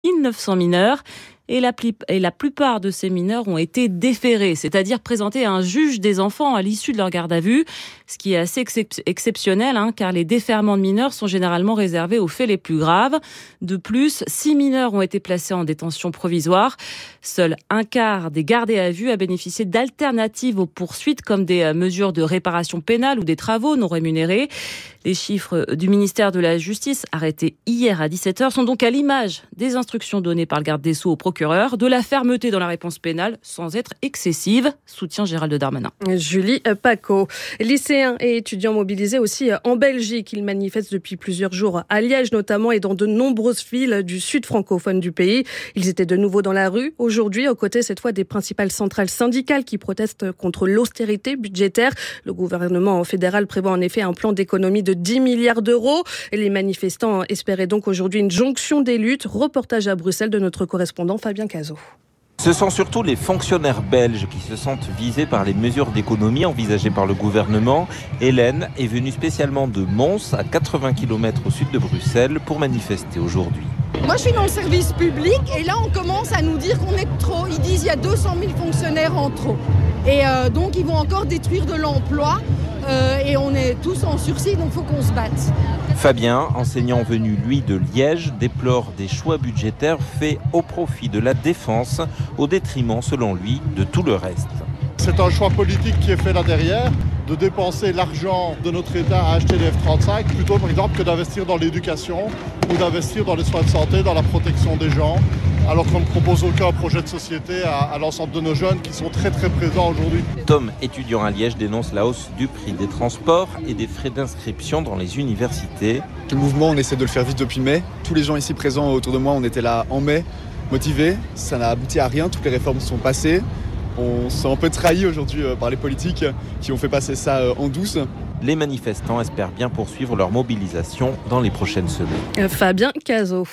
900 mineurs. Et la plupart de ces mineurs ont été déférés, c'est-à-dire présentés à un juge des enfants à l'issue de leur garde à vue, ce qui est assez exceptionnel, car les déferrements de mineurs sont généralement réservés aux faits les plus graves. De plus, 6 mineurs ont été placés en détention provisoire. Seul un quart des gardés à vue a bénéficié d'alternatives aux poursuites, comme des mesures de réparation pénale ou des travaux non rémunérés. Les chiffres du ministère de la Justice, arrêtés hier à 17h, sont donc à l'image des instructions données par le garde des Sceaux au procureur, de la fermeté dans la réponse pénale sans être excessive, soutient Gérald Darmanin. Julie Paco. Lycéens et étudiants mobilisés aussi en Belgique. Ils manifestent depuis plusieurs jours à Liège notamment et dans de nombreuses villes du sud francophone du pays. Ils étaient de nouveau dans la rue aujourd'hui, aux côtés cette fois des principales centrales syndicales qui protestent contre l'austérité budgétaire. Le gouvernement fédéral prévoit en effet un plan d'économie de 10 milliards d'euros. Et les manifestants espéraient donc aujourd'hui une jonction des luttes. Reportage à Bruxelles de notre correspondant Fabien Cazot. Ce sont surtout les fonctionnaires belges qui se sentent visés par les mesures d'économie envisagées par le gouvernement. Hélène est venue spécialement de Mons, à 80 km au sud de Bruxelles, pour manifester aujourd'hui. Moi, je suis dans le service public et là, on commence à nous dire qu'on est trop. Ils disent qu'il y a 200 000 fonctionnaires en trop. Et donc, ils vont encore détruire de l'emploi. Et on est tous en sursis, donc il faut qu'on se batte. Fabien, enseignant venu, lui, de Liège, déplore des choix budgétaires faits au profit de la défense, au détriment, selon lui, de tout le reste. C'est un choix politique qui est fait là derrière, de dépenser l'argent de notre État à acheter des F-35, plutôt par exemple que d'investir dans l'éducation ou d'investir dans les soins de santé, dans la protection des gens, alors qu'on ne propose aucun projet de société à l'ensemble de nos jeunes qui sont très très présents aujourd'hui. Tom, étudiant à Liège, dénonce la hausse du prix des transports et des frais d'inscription dans les universités. Le mouvement, on essaie de le faire vite depuis mai. Tous les gens ici présents autour de moi, on était là en mai, motivés. Ça n'a abouti à rien, toutes les réformes sont passées. On s'est un peu trahi aujourd'hui par les politiques qui ont fait passer ça en douce. Les manifestants espèrent bien poursuivre leur mobilisation dans les prochaines semaines. Fabien Cazot.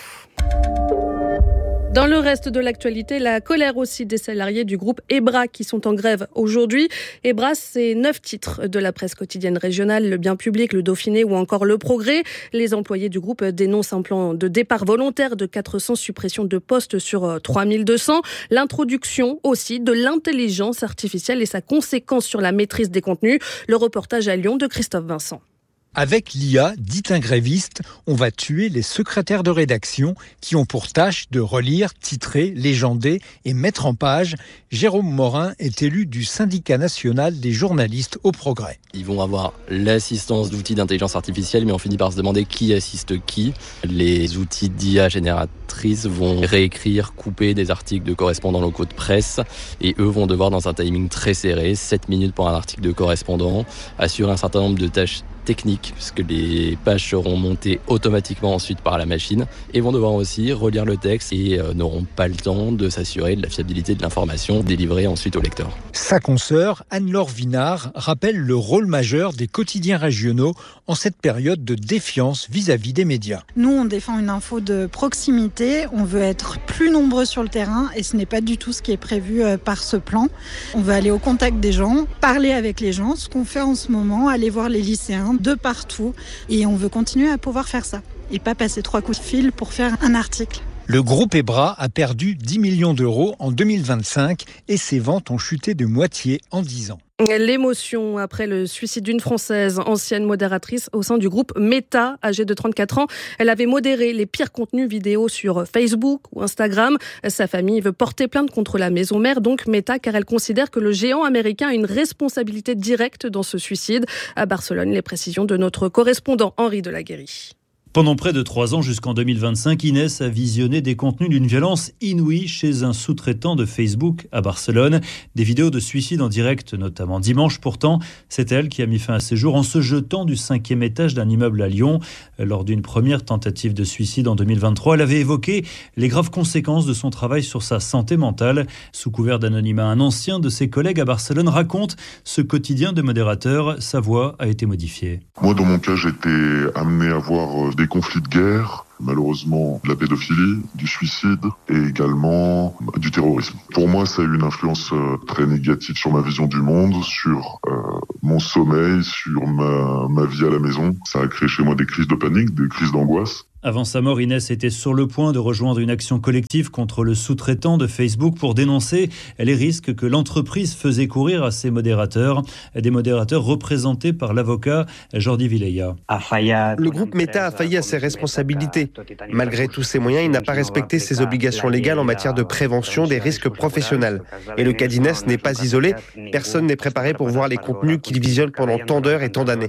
Dans le reste de l'actualité, la colère aussi des salariés du groupe EBRA qui sont en grève aujourd'hui. EBRA, c'est 9 titres de la presse quotidienne régionale, Le Bien Public, Le Dauphiné ou encore Le Progrès. Les employés du groupe dénoncent un plan de départ volontaire de 400 suppressions de postes sur 3200. L'introduction aussi de l'intelligence artificielle et sa conséquence sur la maîtrise des contenus. Le reportage à Lyon de Christophe Vincent. Avec l'IA, dit un gréviste, on va tuer les secrétaires de rédaction qui ont pour tâche de relire, titrer, légender et mettre en page. Jérôme Morin est élu du syndicat national des journalistes au Progrès. Ils vont avoir l'assistance d'outils d'intelligence artificielle, mais on finit par se demander qui assiste qui. Les outils d'IA génératrices vont réécrire, couper des articles de correspondants locaux de presse et eux vont devoir, dans un timing très serré, 7 minutes pour un article de correspondant, assurer un certain nombre de tâches techniques, puisque les pages seront montées automatiquement ensuite par la machine, et vont devoir aussi relire le texte et n'auront pas le temps de s'assurer de la fiabilité de l'information délivrée ensuite au lecteur. Sa consoeur, Anne-Laure Vinard, rappelle le rôle majeur des quotidiens régionaux en cette période de défiance vis-à-vis des médias. Nous, on défend une info de proximité, on veut être plus nombreux sur le terrain et ce n'est pas du tout ce qui est prévu par ce plan. On veut aller au contact des gens, parler avec les gens, ce qu'on fait en ce moment, aller voir les lycéens de partout et on veut continuer à pouvoir faire ça et pas passer 3 coups de fil pour faire un article. Le groupe EBRA a perdu 10 millions d'euros en 2025 et ses ventes ont chuté de moitié en 10 ans. L'émotion après le suicide d'une Française, ancienne modératrice au sein du groupe Meta, âgée de 34 ans. Elle avait modéré les pires contenus vidéo sur Facebook ou Instagram. Sa famille veut porter plainte contre la maison mère, donc Meta, car elle considère que le géant américain a une responsabilité directe dans ce suicide. À Barcelone, les précisions de notre correspondant Henri Delaguérie. Pendant près de 3 ans, jusqu'en 2025, Inès a visionné des contenus d'une violence inouïe chez un sous-traitant de Facebook à Barcelone. Des vidéos de suicide en direct, notamment dimanche. Pourtant, c'est elle qui a mis fin à ses jours en se jetant du 5e étage d'un immeuble à Lyon. Lors d'une première tentative de suicide en 2023, elle avait évoqué les graves conséquences de son travail sur sa santé mentale. Sous couvert d'anonymat, un ancien de ses collègues à Barcelone raconte ce quotidien de modérateur. Sa voix a été modifiée. Moi, dans mon cas, j'ai été amené à voir des conflits de guerre, malheureusement de la pédophilie, du suicide et également du terrorisme. Pour moi, ça a eu une influence très négative sur ma vision du monde, sur mon sommeil, sur ma vie à la maison. Ça a créé chez moi des crises de panique, des crises d'angoisse. Avant sa mort, Inès était sur le point de rejoindre une action collective contre le sous-traitant de Facebook pour dénoncer les risques que l'entreprise faisait courir à ses modérateurs. Des modérateurs représentés par l'avocat Jordi Vilella. Le groupe Meta a failli à ses responsabilités. Malgré tous ses moyens, il n'a pas respecté ses obligations légales en matière de prévention des risques professionnels. Et le cas d'Inès n'est pas isolé. Personne n'est préparé pour voir les contenus qu'il visionne pendant tant d'heures et tant d'années.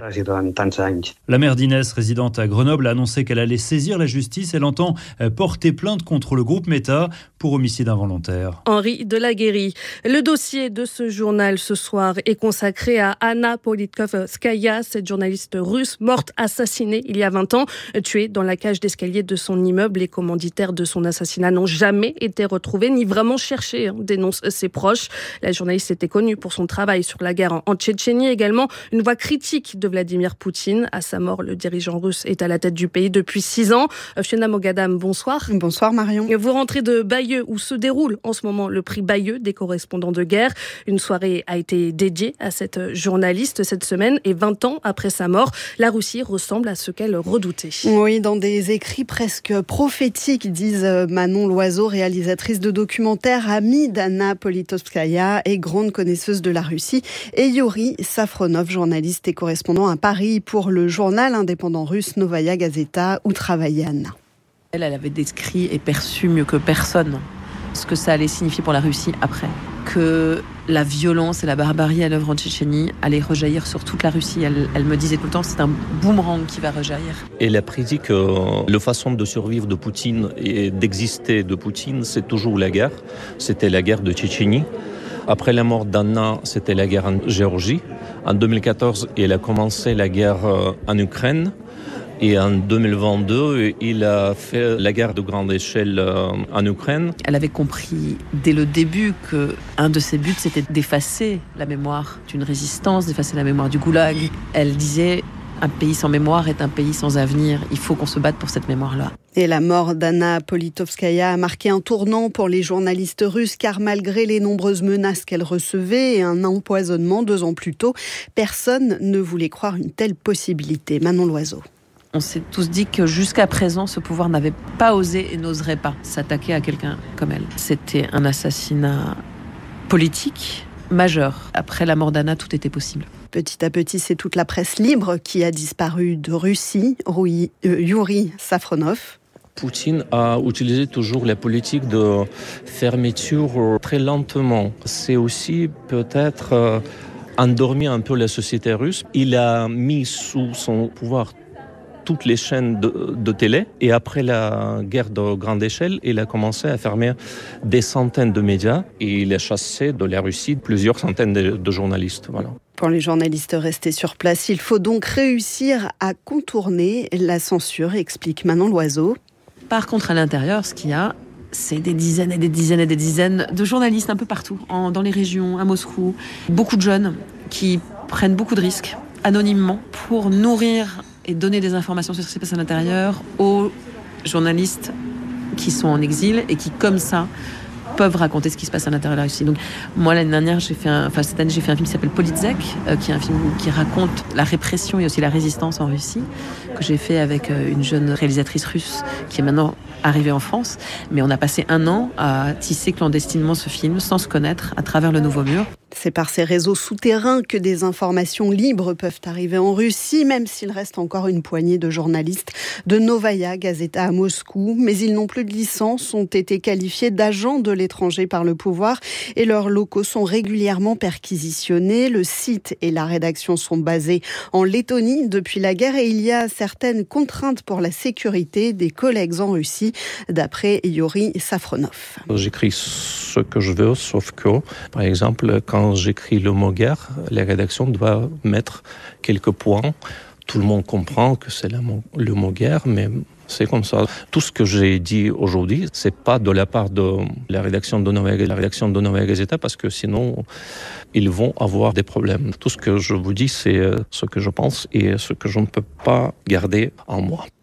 La mère d'Inès, résidente à Grenoble, a annoncé qu'elle allait saisir la justice. Elle entend porter plainte contre le groupe Meta pour homicide involontaire. Henri Delaguérie. Le dossier de ce journal ce soir est consacré à Anna Politkovskaya, cette journaliste russe morte assassinée il y a 20 ans, tuée dans la cage d'escalier de son immeuble. Les commanditaires de son assassinat n'ont jamais été retrouvés ni vraiment cherchés, dénoncent ses proches. La journaliste était connue pour son travail sur la guerre en Tchétchénie, également une voix critique de Vladimir Poutine. À sa mort, le dirigeant russe est à la tête du pays depuis 6 ans. Fiona Mogadam, bonsoir. Bonsoir Marion. Vous rentrez de Bayeux où se déroule en ce moment le prix Bayeux des correspondants de guerre. Une soirée a été dédiée à cette journaliste cette semaine et 20 ans après sa mort, la Russie ressemble à ce qu'elle redoutait. Oui, dans des écrits presque prophétiques, disent Manon Loiseau, réalisatrice de documentaires, amie d'Anna Politkovskaya et grande connaisseuse de la Russie, et Yuri Safronov, journaliste et correspondant à Paris pour le journal indépendant russe Novaya Gazeta où travaillait Anna. Elle avait décrit et perçu mieux que personne ce que ça allait signifier pour la Russie après. Que la violence et la barbarie à l'œuvre en Tchétchénie allaient rejaillir sur toute la Russie. Elle me disait tout le temps, c'est un boomerang qui va rejaillir. Elle a prédit que la façon de survivre de Poutine et d'exister de Poutine, c'est toujours la guerre. C'était la guerre de Tchétchénie. Après la mort d'Anna, c'était la guerre en Géorgie. En 2014, elle a commencé la guerre en Ukraine. Et en 2022, il a fait la guerre de grande échelle en Ukraine. Elle avait compris dès le début qu'un de ses buts, c'était d'effacer la mémoire d'une résistance, d'effacer la mémoire du goulag. Elle disait, un pays sans mémoire est un pays sans avenir. Il faut qu'on se batte pour cette mémoire-là. Et la mort d'Anna Politkovskaya a marqué un tournant pour les journalistes russes, car malgré les nombreuses menaces qu'elle recevait et un empoisonnement 2 ans plus tôt, personne ne voulait croire une telle possibilité. Manon Loiseau. On s'est tous dit que jusqu'à présent, ce pouvoir n'avait pas osé et n'oserait pas s'attaquer à quelqu'un comme elle. C'était un assassinat politique majeur. Après la mort d'Anna, tout était possible. Petit à petit, c'est toute la presse libre qui a disparu de Russie. Yuri Safronov. Poutine a utilisé toujours la politique de fermeture très lentement. C'est aussi peut-être endormi un peu la société russe. Il a mis sous son pouvoir toutes les chaînes de télé. Et après la guerre de grande échelle, il a commencé à fermer des centaines de médias et il a chassé de la Russie plusieurs centaines de journalistes. Voilà. Pour les journalistes restés sur place, il faut donc réussir à contourner la censure, explique Manon Loiseau. Par contre, à l'intérieur, ce qu'il y a, c'est des dizaines et des dizaines et des dizaines de journalistes un peu partout, dans les régions, à Moscou. Beaucoup de jeunes qui prennent beaucoup de risques, anonymement, pour nourrir et donner des informations sur ce qui se passe à l'intérieur aux journalistes qui sont en exil et qui, comme ça, peuvent raconter ce qui se passe à l'intérieur de la Russie. Donc, moi, l'année dernière, cette année, j'ai fait un film qui s'appelle Politsek, qui est un film qui raconte la répression et aussi la résistance en Russie, que j'ai fait avec une jeune réalisatrice russe qui est maintenant arrivée en France. Mais on a passé 1 an à tisser clandestinement ce film sans se connaître à travers le Nouveau Mur. C'est par ces réseaux souterrains que des informations libres peuvent arriver en Russie, même s'il reste encore une poignée de journalistes de Novaya Gazeta à Moscou. Mais ils n'ont plus de licence, ont été qualifiés d'agents de l'étranger par le pouvoir et leurs locaux sont régulièrement perquisitionnés. Le site et la rédaction sont basés en Lettonie depuis la guerre et il y a certaines contraintes pour la sécurité des collègues en Russie, d'après Yuri Safronov. J'écris ce que je veux, sauf que, par exemple, quand j'écris le mot guerre, la rédaction doit mettre quelques points. Tout le monde comprend que c'est le mot guerre, mais c'est comme ça. Tout ce que j'ai dit aujourd'hui, c'est pas de la part de la rédaction de Novaya Gazeta, parce que sinon, ils vont avoir des problèmes. Tout ce que je vous dis, c'est ce que je pense et ce que je ne peux pas garder en moi.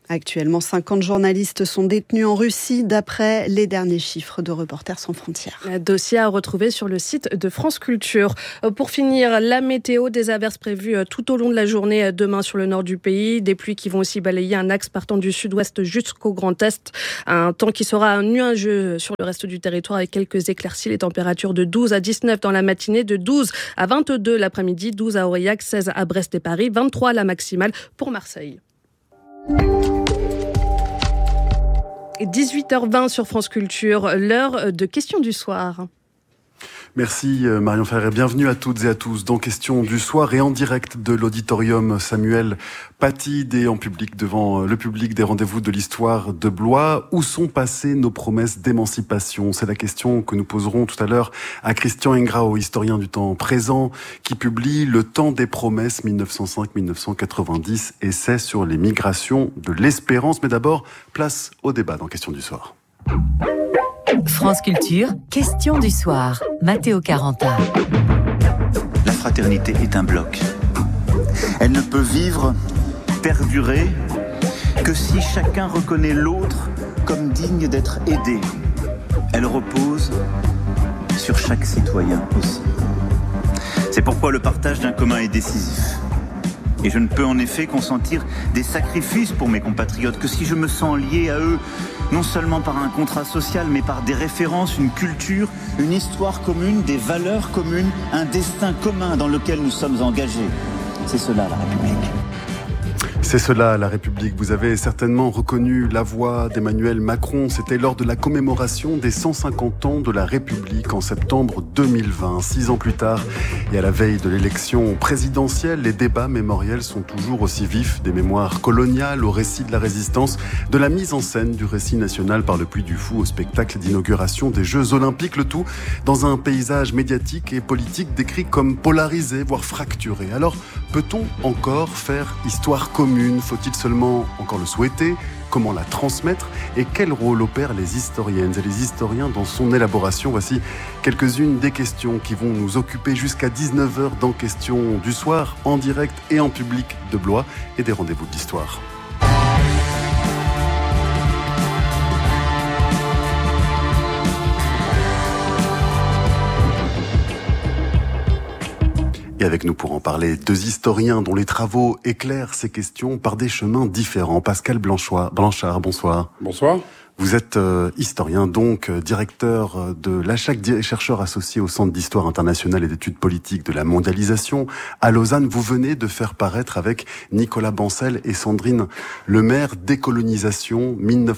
Actuellement, 50 journalistes sont détenus en Russie, d'après les derniers chiffres de Reporters sans frontières. Un dossier à retrouver sur le site de France Culture. Pour finir, la météo, des averses prévues tout au long de la journée demain sur le nord du pays. Des pluies qui vont aussi balayer un axe partant du sud-ouest jusqu'au Grand Est. Un temps qui sera nuageux sur le reste du territoire avec quelques éclaircies. Les températures de 12 à 19 dans la matinée, de 12 à 22 l'après-midi, 12 à Aurillac, 16 à Brest et Paris, 23 la maximale pour Marseille. 18h20 sur France Culture, l'heure de questions du soir. Merci Marion Ferrer, bienvenue à toutes et à tous dans Questions du soir et en direct de l'auditorium Samuel Paty et en public devant le public des rendez-vous de l'histoire de Blois. Où sont passées nos promesses d'émancipation? C'est la question que nous poserons tout à l'heure à Christian Ingrao, historien du temps présent, qui publie Le temps des promesses 1905-1990, essai sur les migrations de l'espérance. Mais d'abord, place au débat dans Questions du soir. France Culture, question du soir. Matteo Caranta. La fraternité est un bloc. Elle ne peut vivre, perdurer, que si chacun reconnaît l'autre comme digne d'être aidé. Elle repose sur chaque citoyen aussi. C'est pourquoi le partage d'un commun est décisif. Et je ne peux en effet consentir des sacrifices pour mes compatriotes que si je me sens lié à eux, non seulement par un contrat social, mais par des références, une culture, une histoire commune, des valeurs communes, un destin commun dans lequel nous sommes engagés. C'est cela la République. C'est cela, la République. Vous avez certainement reconnu la voix d'Emmanuel Macron. C'était lors de la commémoration des 150 ans de la République en septembre 2020. 6 ans plus tard, et à la veille de l'élection présidentielle, les débats mémoriels sont toujours aussi vifs. Des mémoires coloniales au récit de la résistance, de la mise en scène du récit national par le Puy du Fou au spectacle d'inauguration des Jeux Olympiques. Le tout dans un paysage médiatique et politique décrit comme polarisé, voire fracturé. Alors, peut-on encore faire histoire commune? Faut-il seulement encore le souhaiter? Comment la transmettre? Et quel rôle opèrent les historiennes et les historiens dans son élaboration? Voici quelques-unes des questions qui vont nous occuper jusqu'à 19h dans Questions du soir, en direct et en public de Blois et des rendez-vous de l'histoire. Et avec nous pour en parler, deux historiens dont les travaux éclairent ces questions par des chemins différents. Pascal Blanchard, bonsoir. Bonsoir. Vous êtes historien, donc directeur de l'ACHAC, chercheur associé au Centre d'histoire internationale et d'études politiques de la mondialisation à Lausanne. Vous venez de faire paraître avec Nicolas Bancel et Sandrine Lemaire Décolonisation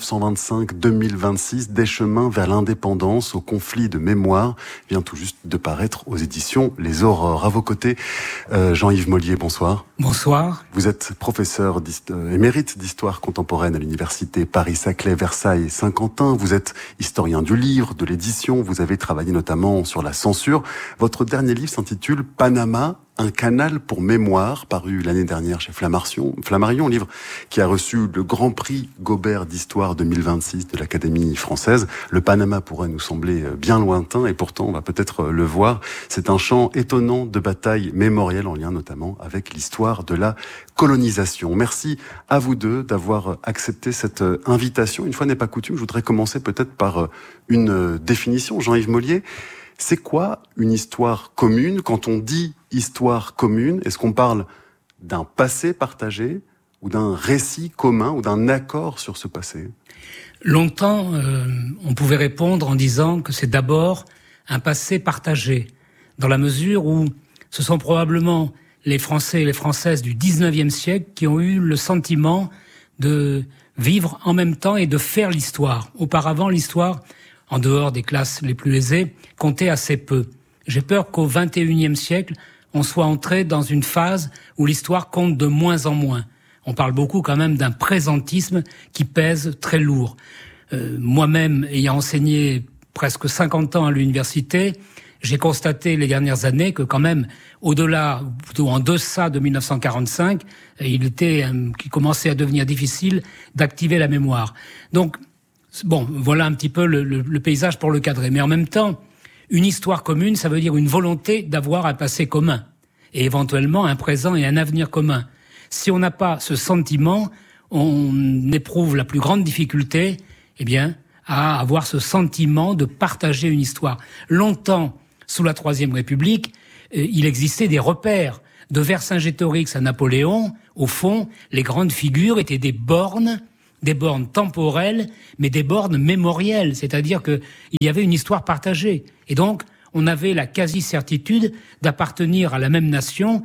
1925-2026, des chemins vers l'indépendance au conflit de mémoire, vient tout juste de paraître aux éditions Les Aurores. À vos côtés, Jean-Yves Mollier, bonsoir. Bonsoir. Vous êtes professeur émérite d'histoire contemporaine à l'université Paris-Saclay, Versailles, Saint-Quentin. Vous êtes historien du livre, de l'édition. Vous avez travaillé notamment sur la censure. Votre dernier livre s'intitule Panama, un canal pour mémoire, paru l'année dernière chez Flammarion, livre qui a reçu le Grand Prix Gobert d'Histoire 2026 de l'Académie française. Le Panama pourrait nous sembler bien lointain et pourtant on va peut-être le voir. C'est un champ étonnant de bataille mémorielle en lien notamment avec l'histoire de la colonisation. Merci à vous deux d'avoir accepté cette invitation. Une fois n'est pas coutume, je voudrais commencer peut-être par une définition. Jean-Yves Mollier, c'est quoi une histoire commune? Quand on dit histoire commune, est-ce qu'on parle d'un passé partagé ou d'un récit commun ou d'un accord sur ce passé? Longtemps, on pouvait répondre en disant que c'est d'abord un passé partagé, dans la mesure où ce sont probablement les Français et les Françaises du 19e siècle qui ont eu le sentiment de vivre en même temps et de faire l'histoire. Auparavant, l'histoire, en dehors des classes les plus aisées, comptait assez peu. J'ai peur qu'au XXIe siècle, on soit entré dans une phase où l'histoire compte de moins en moins. On parle beaucoup quand même d'un présentisme qui pèse très lourd. Moi-même, ayant enseigné presque 50 ans à l'université, j'ai constaté les dernières années que quand même, au-delà, ou plutôt en deçà de 1945, il commençait à devenir difficile d'activer la mémoire. Donc, bon, voilà un petit peu le paysage pour le cadrer. Mais en même temps, une histoire commune, ça veut dire une volonté d'avoir un passé commun et éventuellement un présent et un avenir commun. Si on n'a pas ce sentiment, on éprouve la plus grande difficulté, à avoir ce sentiment de partager une histoire. Longtemps, sous la Troisième République, il existait des repères. De Vercingétorix à Napoléon, au fond, les grandes figures étaient des bornes temporelles, mais des bornes mémorielles. C'est-à-dire qu'il y avait une histoire partagée. Et donc, on avait la quasi-certitude d'appartenir à la même nation,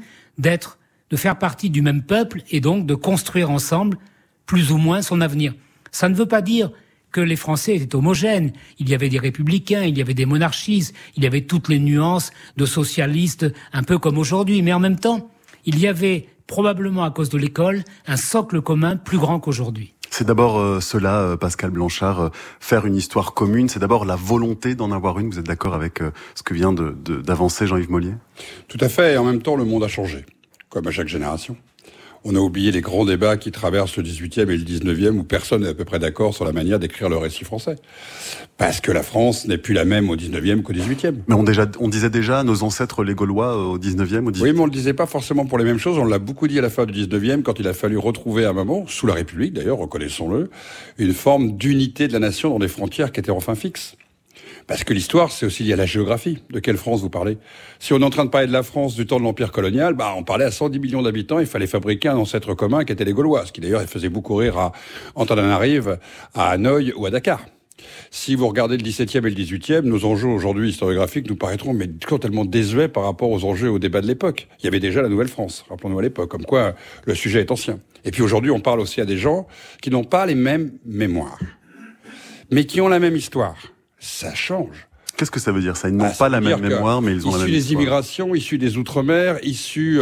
de faire partie du même peuple et donc de construire ensemble plus ou moins son avenir. Ça ne veut pas dire que les Français étaient homogènes. Il y avait des républicains, il y avait des monarchistes, il y avait toutes les nuances de socialistes, un peu comme aujourd'hui. Mais en même temps, il y avait probablement à cause de l'école un socle commun plus grand qu'aujourd'hui. C'est d'abord cela, Pascal Blanchard, faire une histoire commune, c'est d'abord la volonté d'en avoir une. Vous êtes d'accord avec ce que vient d'avancer Jean-Yves Mollier ? Tout à fait, et en même temps, le monde a changé, comme à chaque génération. On a oublié les grands débats qui traversent le 18e et le 19e où personne n'est à peu près d'accord sur la manière d'écrire le récit français. Parce que la France n'est plus la même au 19e qu'au 18e. Mais on disait déjà nos ancêtres les Gaulois au 19e, au 18e. Oui, mais on le disait pas forcément pour les mêmes choses. On l'a beaucoup dit à la fin du 19e quand il a fallu retrouver à un moment, sous la République d'ailleurs, reconnaissons-le, une forme d'unité de la nation dans des frontières qui étaient enfin fixes. Parce que l'histoire, c'est aussi lié à la géographie. De quelle France vous parlez ? Si on est en train de parler de la France du temps de l'Empire colonial, on parlait à 110 millions d'habitants, il fallait fabriquer un ancêtre commun qui était les Gaulois, ce qui d'ailleurs faisait beaucoup rire à Antananarive, à Hanoï ou à Dakar. Si vous regardez le 17e et le 18e, nos enjeux aujourd'hui historiographiques nous paraîtront totalement désuets par rapport aux enjeux au débat de l'époque. Il y avait déjà la Nouvelle-France, rappelons-nous à l'époque, comme quoi le sujet est ancien. Et puis aujourd'hui, on parle aussi à des gens qui n'ont pas les mêmes mémoires, mais qui ont la même histoire. Ça change. Qu'est-ce que ça veut dire ça ? Ils n'ont pas la même mémoire, mais ils ont la même histoire. Issus des immigrations, issus des Outre-mer, issus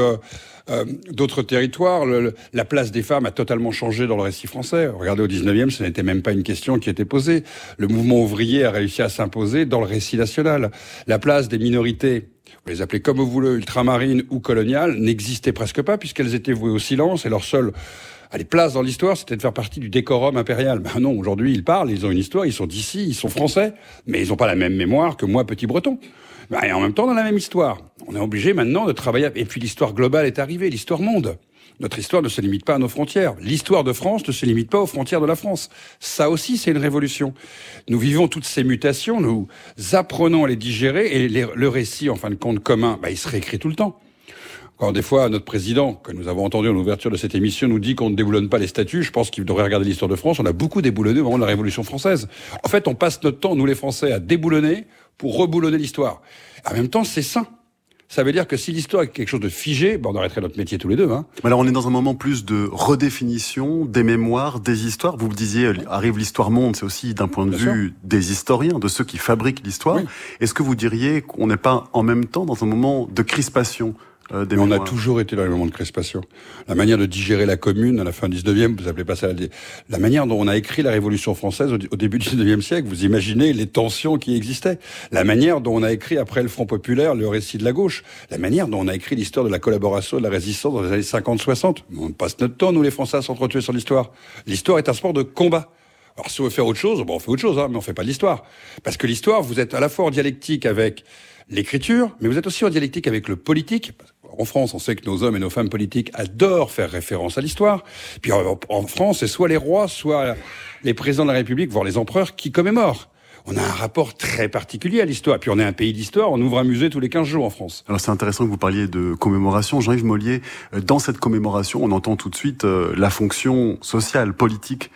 d'autres territoires, la place des femmes a totalement changé dans le récit français. Regardez, au 19e, ce n'était même pas une question qui était posée. Le mouvement ouvrier a réussi à s'imposer dans le récit national. La place des minorités, vous les appelez comme vous voulez, ultramarines ou coloniales, n'existait presque pas puisqu'elles étaient vouées au silence et leur seule place dans l'histoire, c'était de faire partie du décorum impérial. Non, aujourd'hui, ils parlent, ils ont une histoire, ils sont d'ici, ils sont français, mais ils n'ont pas la même mémoire que moi, petit breton. Et en même temps, dans la même histoire. On est obligé maintenant de travailler. Et puis l'histoire globale est arrivée, l'histoire monde. Notre histoire ne se limite pas à nos frontières. L'histoire de France ne se limite pas aux frontières de la France. Ça aussi, c'est une révolution. Nous vivons toutes ces mutations, nous apprenons à les digérer, et le récit, en fin de compte, commun, il se réécrit tout le temps. Quand des fois, notre président, que nous avons entendu en ouverture de cette émission, nous dit qu'on ne déboulonne pas les statuts, je pense qu'il devrait regarder l'histoire de France. On a beaucoup déboulonné au moment de la Révolution française. En fait, on passe notre temps, nous les Français, à déboulonner pour reboulonner l'histoire. En même temps, c'est sain. Ça veut dire que si l'histoire est quelque chose de figé, on arrêterait notre métier tous les deux. Alors on est dans un moment plus de redéfinition des mémoires, des histoires. Vous le disiez, arrive l'histoire monde, c'est aussi d'un point de vue des historiens, de ceux qui fabriquent l'histoire. Oui. Est-ce que vous diriez qu'on n'est pas en même temps dans un moment de crispation ? On a toujours été dans les moments de crispation. La manière de digérer la commune à la fin du 19e, vous appelez pas ça la manière dont on a écrit la Révolution française au début du 19e siècle, vous imaginez les tensions qui existaient. La manière dont on a écrit après le Front populaire le récit de la gauche. La manière dont on a écrit l'histoire de la collaboration et de la résistance dans les années 50-60. On passe notre temps, nous les Français, à s'entretuer sur l'histoire. L'histoire est un sport de combat. Alors si on veut faire autre chose, on fait autre chose, mais on fait pas de l'histoire. Parce que l'histoire, vous êtes à la fois en dialectique avec l'écriture, mais vous êtes aussi en dialectique avec le politique. En France, on sait que nos hommes et nos femmes politiques adorent faire référence à l'histoire. Puis en France, c'est soit les rois, soit les présidents de la République, voire les empereurs, qui commémorent. On a un rapport très particulier à l'histoire. Puis on est un pays d'histoire, on ouvre un musée tous les 15 jours en France. Alors c'est intéressant que vous parliez de commémoration. Jean-Yves Mollier, dans cette commémoration, on entend tout de suite la fonction sociale, politique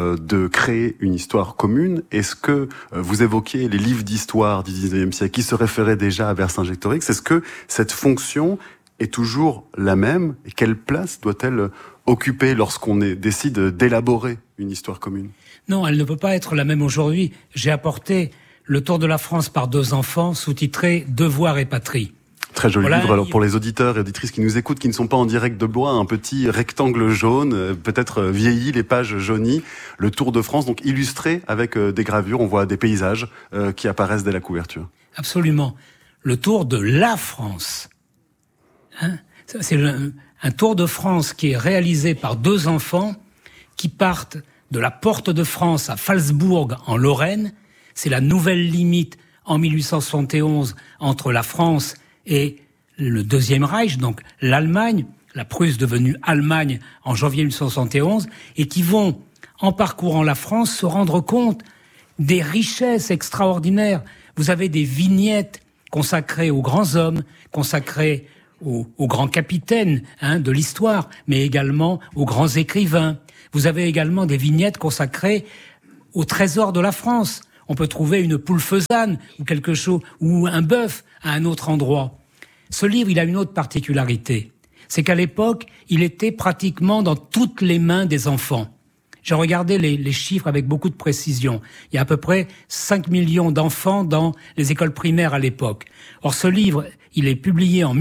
de créer une histoire commune. Est-ce que vous évoquiez les livres d'histoire du 19e siècle qui se référaient déjà à Vercingétorix? Est-ce que cette fonction est toujours la même? Et quelle place doit-elle occuper lorsqu'on décide d'élaborer une histoire commune? Non, elle ne peut pas être la même aujourd'hui. J'ai apporté Le Tour de la France par 2 enfants, sous-titré Devoir et patrie. Très joli livre. Alors pour les auditeurs et auditrices qui nous écoutent, qui ne sont pas en direct de Blois, un petit rectangle jaune, peut-être vieilli, les pages jaunies, le Tour de France, donc illustré avec des gravures. On voit des paysages qui apparaissent dès la couverture. Absolument. Le Tour de la France. C'est un Tour de France qui est réalisé par 2 enfants qui partent de la Porte de France à Phalsbourg en Lorraine. C'est la nouvelle limite en 1871 entre la France et le Deuxième Reich, donc l'Allemagne. la Prusse devenue Allemagne en janvier 1871, et qui vont, en parcourant la France, se rendre compte des richesses extraordinaires. Vous avez des vignettes consacrées aux grands hommes, consacrées aux grands capitaines de l'histoire, mais également aux grands écrivains. Vous avez également des vignettes consacrées au trésor de la France. On peut trouver une poule faisane ou quelque chose, ou un bœuf à un autre endroit. Ce livre, il a une autre particularité. C'est qu'à l'époque, il était pratiquement dans toutes les mains des enfants. J'ai regardé les chiffres avec beaucoup de précision. Il y a à peu près 5 millions d'enfants dans les écoles primaires à l'époque. Or, ce livre, il est publié en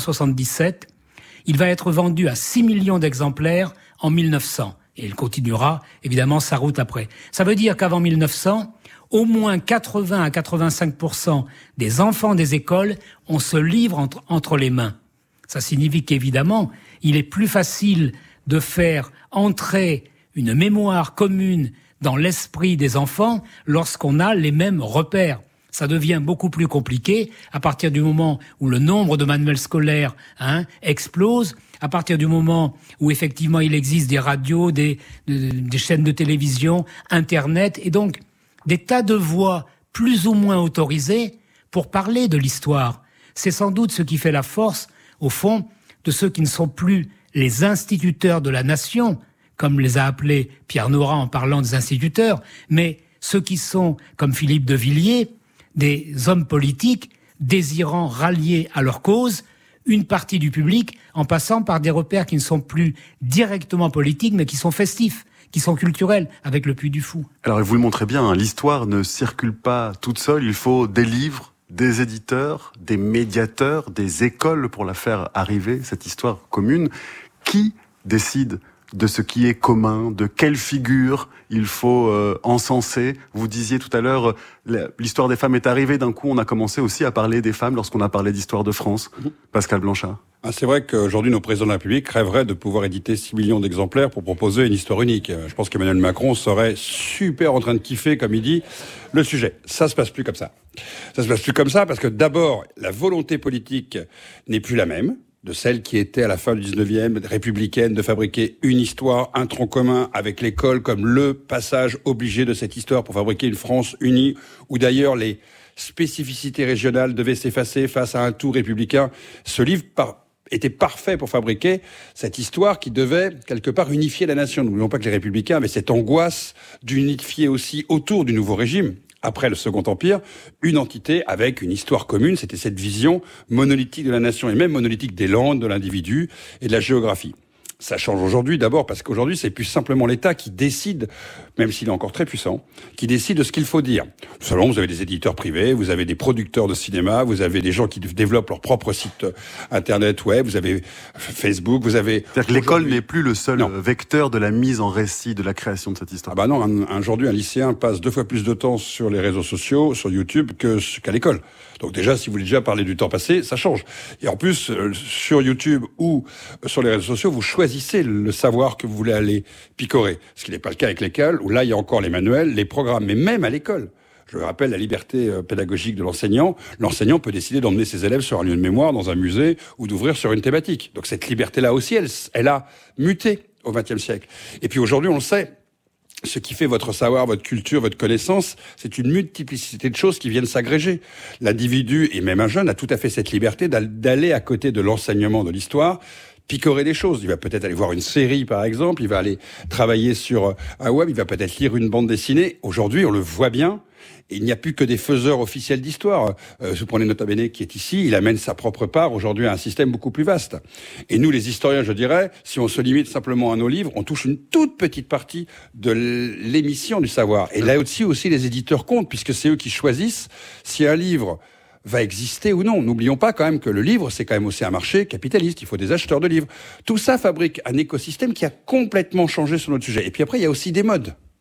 1877. Il va être vendu à 6 millions d'exemplaires en 1900. Et il continuera, évidemment, sa route après. Ça veut dire qu'avant 1900, au moins 80 à 85% des enfants des écoles ont ce livre entre les mains. Ça signifie qu'évidemment, il est plus facile de faire entrer une mémoire commune dans l'esprit des enfants lorsqu'on a les mêmes repères. Ça devient beaucoup plus compliqué à partir du moment où le nombre de manuels scolaires explose, à partir du moment où effectivement il existe des radios, des chaînes de télévision, Internet, et donc des tas de voix plus ou moins autorisées pour parler de l'histoire. C'est sans doute ce qui fait la force, au fond, de ceux qui ne sont plus les instituteurs de la nation, comme les a appelés Pierre Nora en parlant des instituteurs, mais ceux qui sont, comme Philippe de Villiers, des hommes politiques désirant rallier à leur cause une partie du public en passant par des repères qui ne sont plus directement politiques, mais qui sont festifs, qui sont culturels, avec le Puy du Fou. Alors, vous le montrez bien, l'histoire ne circule pas toute seule, il faut des livres, des éditeurs, des médiateurs, des écoles pour la faire arriver, cette histoire commune. Qui décide de ce qui est commun, de quelle figure il faut encenser? Vous disiez tout à l'heure, l'histoire des femmes est arrivée, d'un coup on a commencé aussi à parler des femmes lorsqu'on a parlé d'histoire de France. Pascal Blanchard. C'est vrai qu'aujourd'hui, nos présidents de la République rêveraient de pouvoir éditer 6 millions d'exemplaires pour proposer une histoire unique. Je pense qu'Emmanuel Macron serait super en train de kiffer, comme il dit, le sujet. Ça se passe plus comme ça. Ça se passe plus comme ça parce que d'abord, la volonté politique n'est plus la même de celle qui était à la fin du 19e, républicaine, de fabriquer une histoire, un tronc commun avec l'école comme le passage obligé de cette histoire pour fabriquer une France unie, où d'ailleurs les spécificités régionales devaient s'effacer face à un tout républicain. Ce livre était parfait pour fabriquer cette histoire qui devait, quelque part, unifier la nation. N'oublions pas que les républicains avaient cette angoisse d'unifier aussi autour du nouveau régime, après le Second Empire, une entité avec une histoire commune. C'était cette vision monolithique de la nation et même monolithique des langues, de l'individu et de la géographie. Ça change aujourd'hui, d'abord parce qu'aujourd'hui, c'est plus simplement l'État qui décide, même s'il est encore très puissant, qui décide de ce qu'il faut dire. Selon, vous avez des éditeurs privés, vous avez des producteurs de cinéma, vous avez des gens qui développent leur propre site internet, web, vous avez Facebook, vous avez... C'est-à-dire que l'école n'est plus le seul vecteur de la mise en récit de la création de cette histoire. Ah bah non, aujourd'hui, un lycéen passe 2 fois plus de temps sur les réseaux sociaux, sur YouTube, qu'à l'école. Donc déjà, si vous voulez déjà parler du temps passé, ça change. Et en plus, sur YouTube ou sur les réseaux sociaux, vous choisissez le savoir que vous voulez aller picorer. Ce qui n'est pas le cas avec l'école, où là, il y a encore les manuels, les programmes, mais même à l'école. Je rappelle la liberté pédagogique de l'enseignant. L'enseignant peut décider d'emmener ses élèves sur un lieu de mémoire, dans un musée, ou d'ouvrir sur une thématique. Donc cette liberté-là aussi, elle a muté au XXe siècle. Et puis aujourd'hui, on le sait, ce qui fait votre savoir, votre culture, votre connaissance, c'est une multiplicité de choses qui viennent s'agréger. L'individu, et même un jeune, a tout à fait cette liberté d'aller à côté de l'enseignement de l'histoire, picorer des choses. Il va peut-être aller voir une série, par exemple, il va aller travailler sur un web, il va peut-être lire une bande dessinée. Aujourd'hui, on le voit bien, et il n'y a plus que des faiseurs officiels d'histoire. Vous prenez Nota Bene qui est ici, il amène sa propre part aujourd'hui à un système beaucoup plus vaste. Et nous, les historiens, je dirais, si on se limite simplement à nos livres, on touche une toute petite partie de l'émission du savoir. Et là aussi les éditeurs comptent, puisque c'est eux qui choisissent si un livre va exister ou non. N'oublions pas quand même que le livre, c'est quand même aussi un marché capitaliste. Il faut des acheteurs de livres. Tout ça fabrique un écosystème qui a complètement changé sur notre sujet. Et puis après, il y a aussi des modes.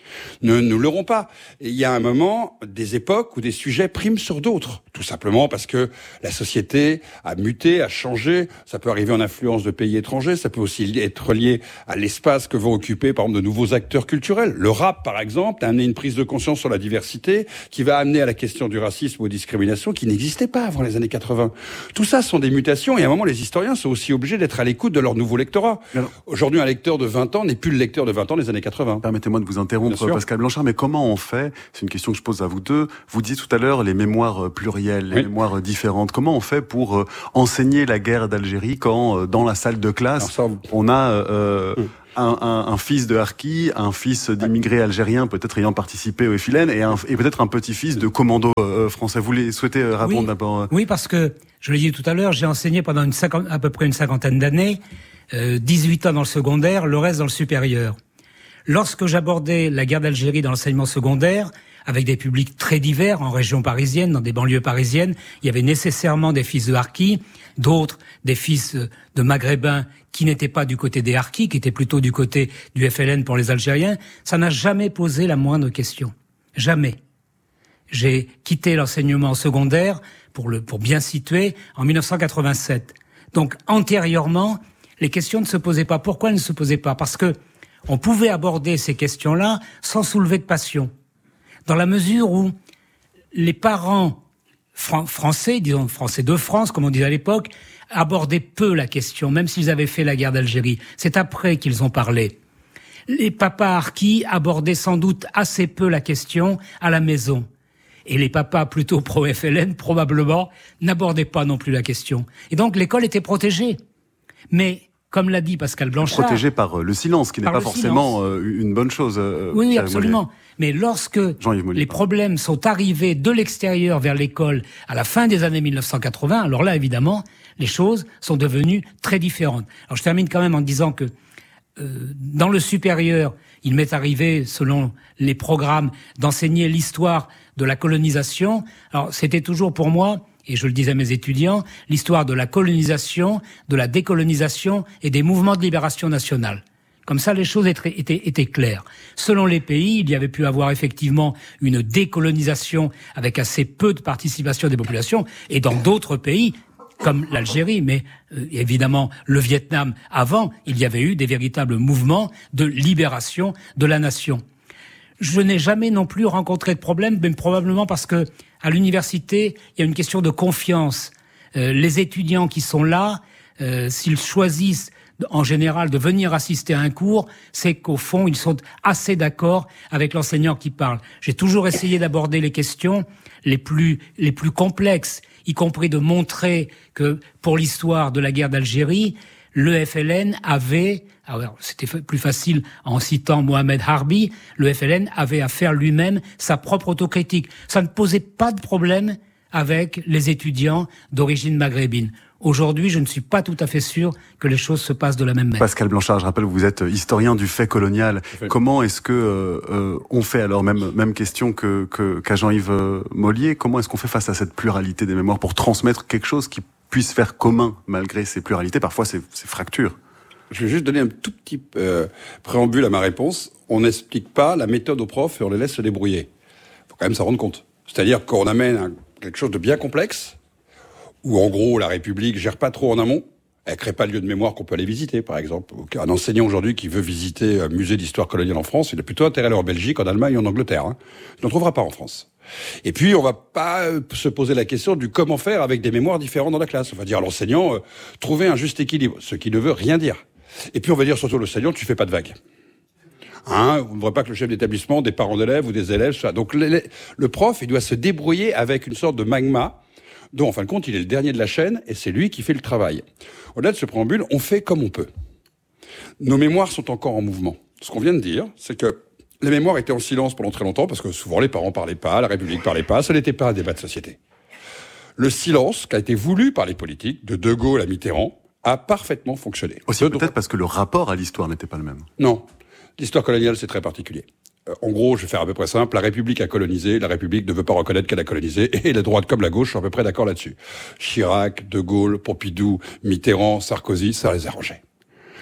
Ne nous leurrons pas. Il y a un moment, des époques où des sujets priment sur d'autres. Tout simplement parce que la société a muté, a changé. Ça peut arriver en influence de pays étrangers. Ça peut aussi être lié à l'espace que vont occuper, par exemple, de nouveaux acteurs culturels. Le rap, par exemple, a amené une prise de conscience sur la diversité qui va amener à la question du racisme ou aux discriminations qui n'existaient pas avant les années 80. Tout ça sont des mutations et à un moment, les historiens sont aussi obligés d'être à l'écoute de leur nouveau lectorat. Aujourd'hui, un lecteur de 20 ans n'est plus le lecteur de 20 ans des années 80. Permettez-moi de vous interrompre, Pascal Blanchard, mais comment on fait, c'est une question que je pose à vous deux, vous disiez tout à l'heure les mémoires plurielles, les mémoires différentes, comment on fait pour enseigner la guerre d'Algérie quand dans la salle de classe, on a un fils de harki, un fils d'immigrés algériens peut-être ayant participé au FLN et peut-être un petit-fils de commando français. Vous souhaitez répondre d'abord Oui, parce que, je l'ai dit tout à l'heure, j'ai enseigné pendant à peu près une cinquantaine d'années, 18 ans dans le secondaire, le reste dans le supérieur. Lorsque j'abordais la guerre d'Algérie dans l'enseignement secondaire, avec des publics très divers en région parisienne, dans des banlieues parisiennes, il y avait nécessairement des fils de harkis, d'autres des fils de maghrébins qui n'étaient pas du côté des harkis, qui étaient plutôt du côté du FLN pour les Algériens. Ça n'a jamais posé la moindre question. Jamais. J'ai quitté l'enseignement secondaire, pour bien situer, en 1987. Donc, antérieurement, les questions ne se posaient pas. Pourquoi elles ne se posaient pas? Parce que on pouvait aborder ces questions-là sans soulever de passion. Dans la mesure où les parents français, disons français de France, comme on disait à l'époque, abordaient peu la question, même s'ils avaient fait la guerre d'Algérie. C'est après qu'ils ont parlé. Les papas harkis abordaient sans doute assez peu la question à la maison. Et les papas plutôt pro-FLN, probablement, n'abordaient pas non plus la question. Et donc l'école était protégée. Mais comme l'a dit Pascal Blanchard... Protégé par le silence, qui n'est pas forcément une bonne chose. Oui, absolument. Mais lorsque les problèmes sont arrivés de l'extérieur vers l'école à la fin des années 1980, alors là, évidemment, les choses sont devenues très différentes. Alors je termine quand même en disant que dans le supérieur, il m'est arrivé, selon les programmes, d'enseigner l'histoire de la colonisation. Alors c'était toujours pour moi... et je le disais à mes étudiants, l'histoire de la colonisation, de la décolonisation et des mouvements de libération nationale. Comme ça, les choses étaient claires. Selon les pays, il y avait pu avoir effectivement une décolonisation avec assez peu de participation des populations, et dans d'autres pays, comme l'Algérie, mais évidemment le Vietnam avant, il y avait eu des véritables mouvements de libération de la nation. Je n'ai jamais non plus rencontré de problème, mais probablement parce que à l'université, il y a une question de confiance. Les étudiants qui sont là, s'ils choisissent en général de venir assister à un cours, c'est qu'au fond, ils sont assez d'accord avec l'enseignant qui parle. J'ai toujours essayé d'aborder les questions les plus complexes, y compris de montrer que pour l'histoire de la guerre d'Algérie, le FLN avait, alors c'était plus facile en citant Mohamed Harbi, le FLN avait à faire lui-même sa propre autocritique. Ça ne posait pas de problème avec les étudiants d'origine maghrébine. Aujourd'hui, je ne suis pas tout à fait sûr que les choses se passent de la même manière. Pascal Blanchard, je rappelle, vous êtes historien du fait colonial. Comment est-ce que on fait alors, même question qu'à Jean-Yves Mollier, comment est-ce qu'on fait face à cette pluralité des mémoires pour transmettre quelque chose qui puisse faire commun malgré ces pluralités, parfois ces fractures? Je vais juste donner un tout petit préambule à ma réponse. On n'explique pas la méthode aux profs et on les laisse se débrouiller. Il faut quand même s'en rendre compte. C'est-à-dire qu'on amène quelque chose de bien complexe, où en gros la République gère pas trop en amont, elle crée pas de lieu de mémoire qu'on peut aller visiter, par exemple. Un enseignant aujourd'hui qui veut visiter un musée d'histoire coloniale en France, il a plutôt intérêt à aller en Belgique, en Allemagne et en Angleterre. Il n'en trouvera pas en France. Et puis, on va pas se poser la question du comment faire avec des mémoires différentes dans la classe. On va dire à l'enseignant, trouver un juste équilibre, ce qui ne veut rien dire. Et puis, on va dire surtout à l'enseignant, tu fais pas de vagues. Vous ne voudrez pas que le chef d'établissement, des parents d'élèves ou des élèves soient... Donc, le prof, il doit se débrouiller avec une sorte de magma, dont, en fin de compte, il est le dernier de la chaîne, et c'est lui qui fait le travail. Au-delà de ce préambule, on fait comme on peut. Nos mémoires sont encore en mouvement. Ce qu'on vient de dire, c'est que les mémoires étaient en silence pendant très longtemps, parce que souvent les parents parlaient pas, la République parlait pas, ça n'était pas un débat de société. Le silence, qui a été voulu par les politiques, de Gaulle à Mitterrand, a parfaitement fonctionné. Aussi peut-être parce que le rapport à l'histoire n'était pas le même. Non. L'histoire coloniale, c'est très particulier. En gros, je vais faire à peu près simple, la République a colonisé, la République ne veut pas reconnaître qu'elle a colonisé, et la droite comme la gauche sont à peu près d'accord là-dessus. Chirac, De Gaulle, Pompidou, Mitterrand, Sarkozy, ça les arrangeait.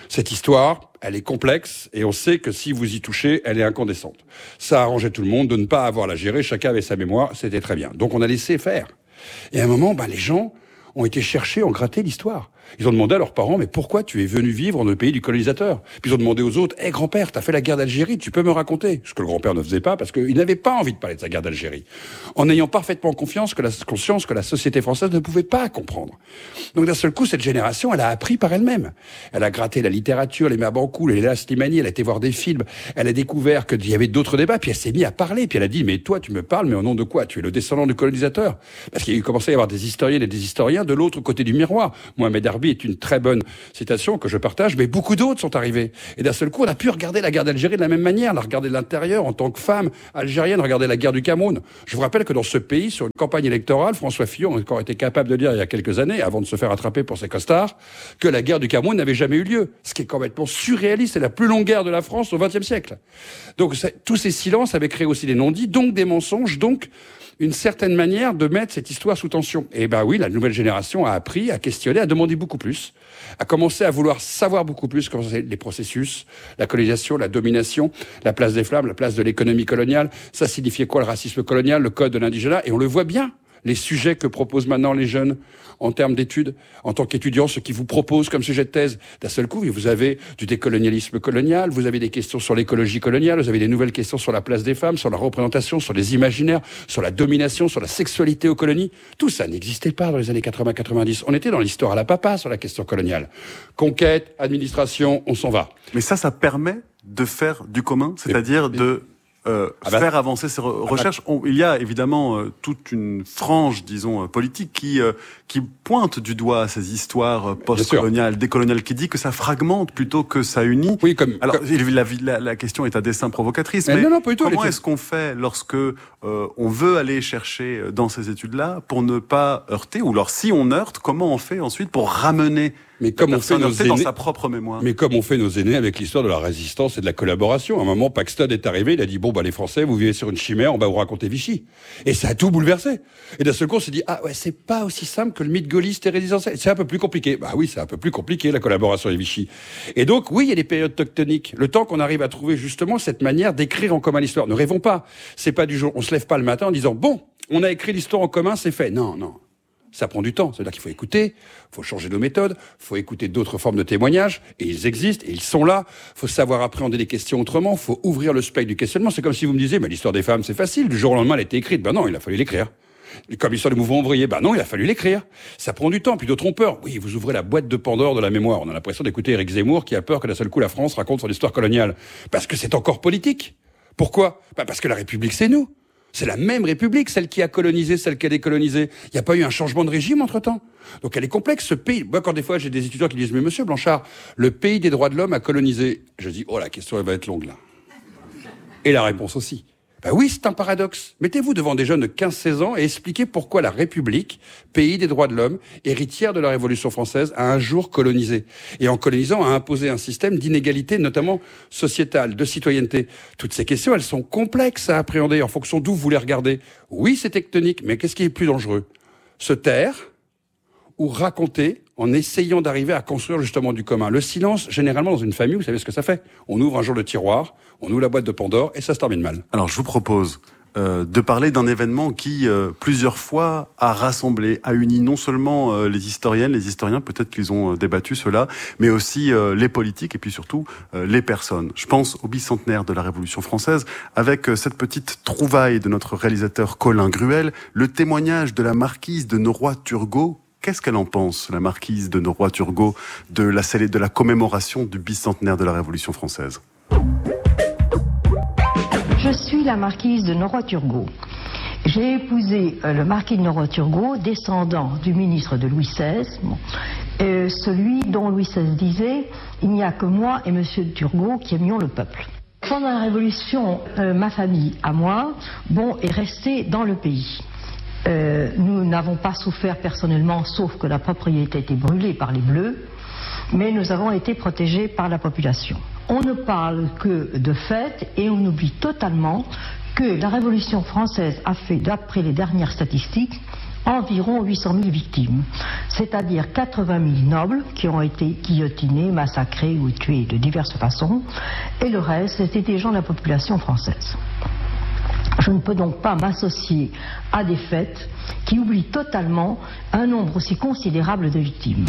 Cette histoire, elle est complexe et on sait que si vous y touchez, elle est incandescente. Ça arrangeait tout le monde de ne pas avoir à la gérer, chacun avait sa mémoire, c'était très bien. Donc on a laissé faire. Et à un moment, les gens ont été chercher, ont gratté l'histoire. Ils ont demandé à leurs parents, mais pourquoi tu es venu vivre dans le pays du colonisateur? Puis ils ont demandé aux autres, grand-père, t'as fait la guerre d'Algérie, tu peux me raconter? Ce que le grand-père ne faisait pas parce qu'il n'avait pas envie de parler de sa guerre d'Algérie. En ayant parfaitement conscience que la société française ne pouvait pas comprendre. Donc d'un seul coup, cette génération, elle a appris par elle-même. Elle a gratté la littérature, les Mabankou, les Léla Slimani, elle a été voir des films, elle a découvert qu'il y avait d'autres débats, puis elle s'est mise à parler, puis elle a dit, mais toi, tu me parles, mais au nom de quoi? Tu es le descendant du colonisateur. Parce qu'il commençait à y avoir des historiennes et des historiens de l'autre côté du miroir. Mohamed Harbi est une très bonne citation que je partage, mais beaucoup d'autres sont arrivés. Et d'un seul coup, on a pu regarder la guerre d'Algérie de la même manière, la regarder de l'intérieur en tant que femme algérienne, regarder la guerre du Cameroun. Je vous rappelle que dans ce pays, sur une campagne électorale, François Fillon a encore été capable de dire il y a quelques années, avant de se faire attraper pour ses costards, que la guerre du Cameroun n'avait jamais eu lieu. Ce qui est complètement surréaliste, c'est la plus longue guerre de la France au XXe siècle. Donc tous ces silences avaient créé aussi des non-dits, donc des mensonges, donc une certaine manière de mettre cette histoire sous tension. Et oui, la nouvelle génération a appris, a questionné, a demandé beaucoup plus, a commencé à vouloir savoir beaucoup plus comment les processus, la colonisation, la domination, la place des flammes, la place de l'économie coloniale, ça signifiait quoi le racisme colonial, le code de l'indigénat, et on le voit bien. Les sujets que proposent maintenant les jeunes en termes d'études, en tant qu'étudiants, ce qu'ils vous proposent comme sujet de thèse. D'un seul coup, vous avez du décolonialisme colonial, vous avez des questions sur l'écologie coloniale, vous avez des nouvelles questions sur la place des femmes, sur la représentation, sur les imaginaires, sur la domination, sur la sexualité aux colonies. Tout ça n'existait pas dans les années 80-90. On était dans l'histoire à la papa sur la question coloniale. Conquête, administration, on s'en va. Mais ça permet de faire du commun, c'est-à-dire de faire avancer ces recherches. Il y a évidemment toute une frange, disons, politique qui pointe du doigt ces histoires post-coloniales, décoloniales, qui dit que ça fragmente plutôt que ça unit. Oui, Alors, la question est à dessein provocatrice, mais non, pas du tout, comment est-ce qu'on fait lorsque on veut aller chercher dans ces études-là pour ne pas heurter, ou alors si on heurte, comment on fait ensuite pour ramener comme on fait nos aînés, dans sa propre mémoire. Mais comme on fait nos aînés avec l'histoire de la résistance et de la collaboration. À un moment, Paxton est arrivé, il a dit, les Français, vous vivez sur une chimère, on va vous raconter Vichy. Et ça a tout bouleversé. Et d'un seul coup, on s'est dit, c'est pas aussi simple que le mythe gaulliste et résidentiel. C'est un peu plus compliqué. Oui, c'est un peu plus compliqué, la collaboration et Vichy. Et donc, oui, il y a des périodes tectoniques. Le temps qu'on arrive à trouver justement cette manière d'écrire en commun l'histoire. Ne rêvons pas. C'est pas du jour, on se lève pas le matin en disant, on a écrit l'histoire en commun, c'est fait. Non. Ça prend du temps. C'est-à-dire qu'il faut écouter, il faut changer nos méthodes, il faut écouter d'autres formes de témoignages, et ils existent, et ils sont là. Il faut savoir appréhender les questions autrement, il faut ouvrir le spectre du questionnement. C'est comme si vous me disiez, l'histoire des femmes, c'est facile, du jour au lendemain, elle a été écrite. Non, il a fallu l'écrire. Comme l'histoire du mouvement ouvrier, non, il a fallu l'écrire. Ça prend du temps, puis d'autres ont peur. Oui, vous ouvrez la boîte de Pandore de la mémoire. On a l'impression d'écouter Éric Zemmour qui a peur que d'un seul coup la France raconte son histoire coloniale. Parce que c'est encore politique. Pourquoi? Parce que la République, c'est nous. C'est la même République, celle qui a colonisé, celle qui a décolonisé. Il n'y a pas eu un changement de régime entre-temps. Donc elle est complexe, ce pays. Moi, quand des fois j'ai des étudiants qui disent « Mais monsieur Blanchard, le pays des droits de l'homme a colonisé », je dis « Oh, la question, elle va être longue, là. » Et la réponse aussi. Oui, c'est un paradoxe. Mettez-vous devant des jeunes de 15-16 ans et expliquez pourquoi la République, pays des droits de l'homme, héritière de la Révolution française, a un jour colonisé. Et en colonisant, a imposé un système d'inégalité, notamment sociétale, de citoyenneté. Toutes ces questions, elles sont complexes à appréhender en fonction d'où vous les regardez. Oui, c'est tectonique, mais qu'est-ce qui est plus dangereux? Se taire ou raconter en essayant d'arriver à construire justement du commun. Le silence, généralement, dans une famille, vous savez ce que ça fait. On ouvre un jour le tiroir, on ouvre la boîte de Pandore et ça se termine mal. Alors, je vous propose de parler d'un événement qui, plusieurs fois, a rassemblé, a uni non seulement les historiennes, les historiens, peut-être qu'ils ont débattu cela, mais aussi les politiques et puis surtout les personnes. Je pense au bicentenaire de la Révolution française, avec cette petite trouvaille de notre réalisateur Colin Gruel, le témoignage de la marquise de Norroy-Turgot. Qu'est-ce qu'elle en pense, la marquise de Norroy-Turgot, de la commémoration du bicentenaire de la Révolution française? Je suis la marquise de Norroy-Turgot. J'ai épousé le marquis de Norroy-Turgot, descendant du ministre de Louis XVI, celui dont Louis XVI disait « Il n'y a que moi et monsieur de Turgot qui aimions le peuple ». Pendant la Révolution, ma famille, à moi, est restée dans le pays. Nous n'avons pas souffert personnellement, sauf que la propriété a été brûlée par les Bleus, mais nous avons été protégés par la population. On ne parle que de fait et on oublie totalement que la Révolution française a fait, d'après les dernières statistiques, environ 800 000 victimes, c'est-à-dire 80 000 nobles qui ont été guillotinés, massacrés ou tués de diverses façons, et le reste, c'était des gens de la population française. Je ne peux donc pas m'associer à des faits qui oublient totalement un nombre aussi considérable de victimes.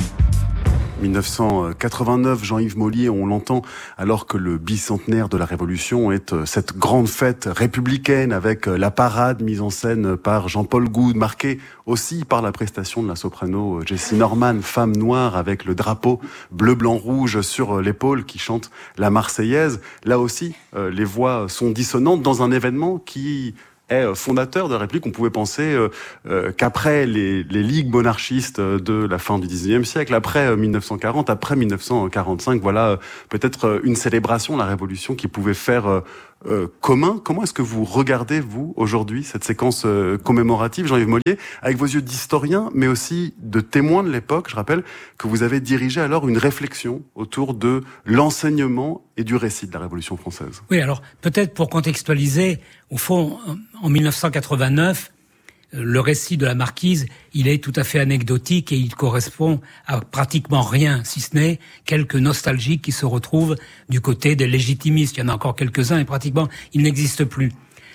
1989, Jean-Yves Mollier, on l'entend, alors que le bicentenaire de la Révolution est cette grande fête républicaine avec la parade mise en scène par Jean-Paul Goude, marquée aussi par la prestation de la soprano Jessie Norman, femme noire avec le drapeau bleu, blanc, rouge sur l'épaule qui chante la Marseillaise. Là aussi, les voix sont dissonantes dans un événement qui est fondateur de la République. On pouvait penser qu'après les ligues monarchistes de la fin du XIXe siècle, après 1940, après 1945, voilà peut-être une célébration de la Révolution qui pouvait faire commun. Comment est-ce que vous regardez, vous, aujourd'hui, cette séquence commémorative, Jean-Yves Mollier, avec vos yeux d'historien, mais aussi de témoin de l'époque? Je rappelle que vous avez dirigé alors une réflexion autour de l'enseignement et du récit de la Révolution française. Oui, alors peut-être pour contextualiser, au fond, en 1989, le récit de la marquise, il est tout à fait anecdotique et il correspond à pratiquement rien, si ce n'est quelques nostalgiques qui se retrouvent du côté des légitimistes. Il y en a encore quelques-uns et pratiquement il n'existe plus.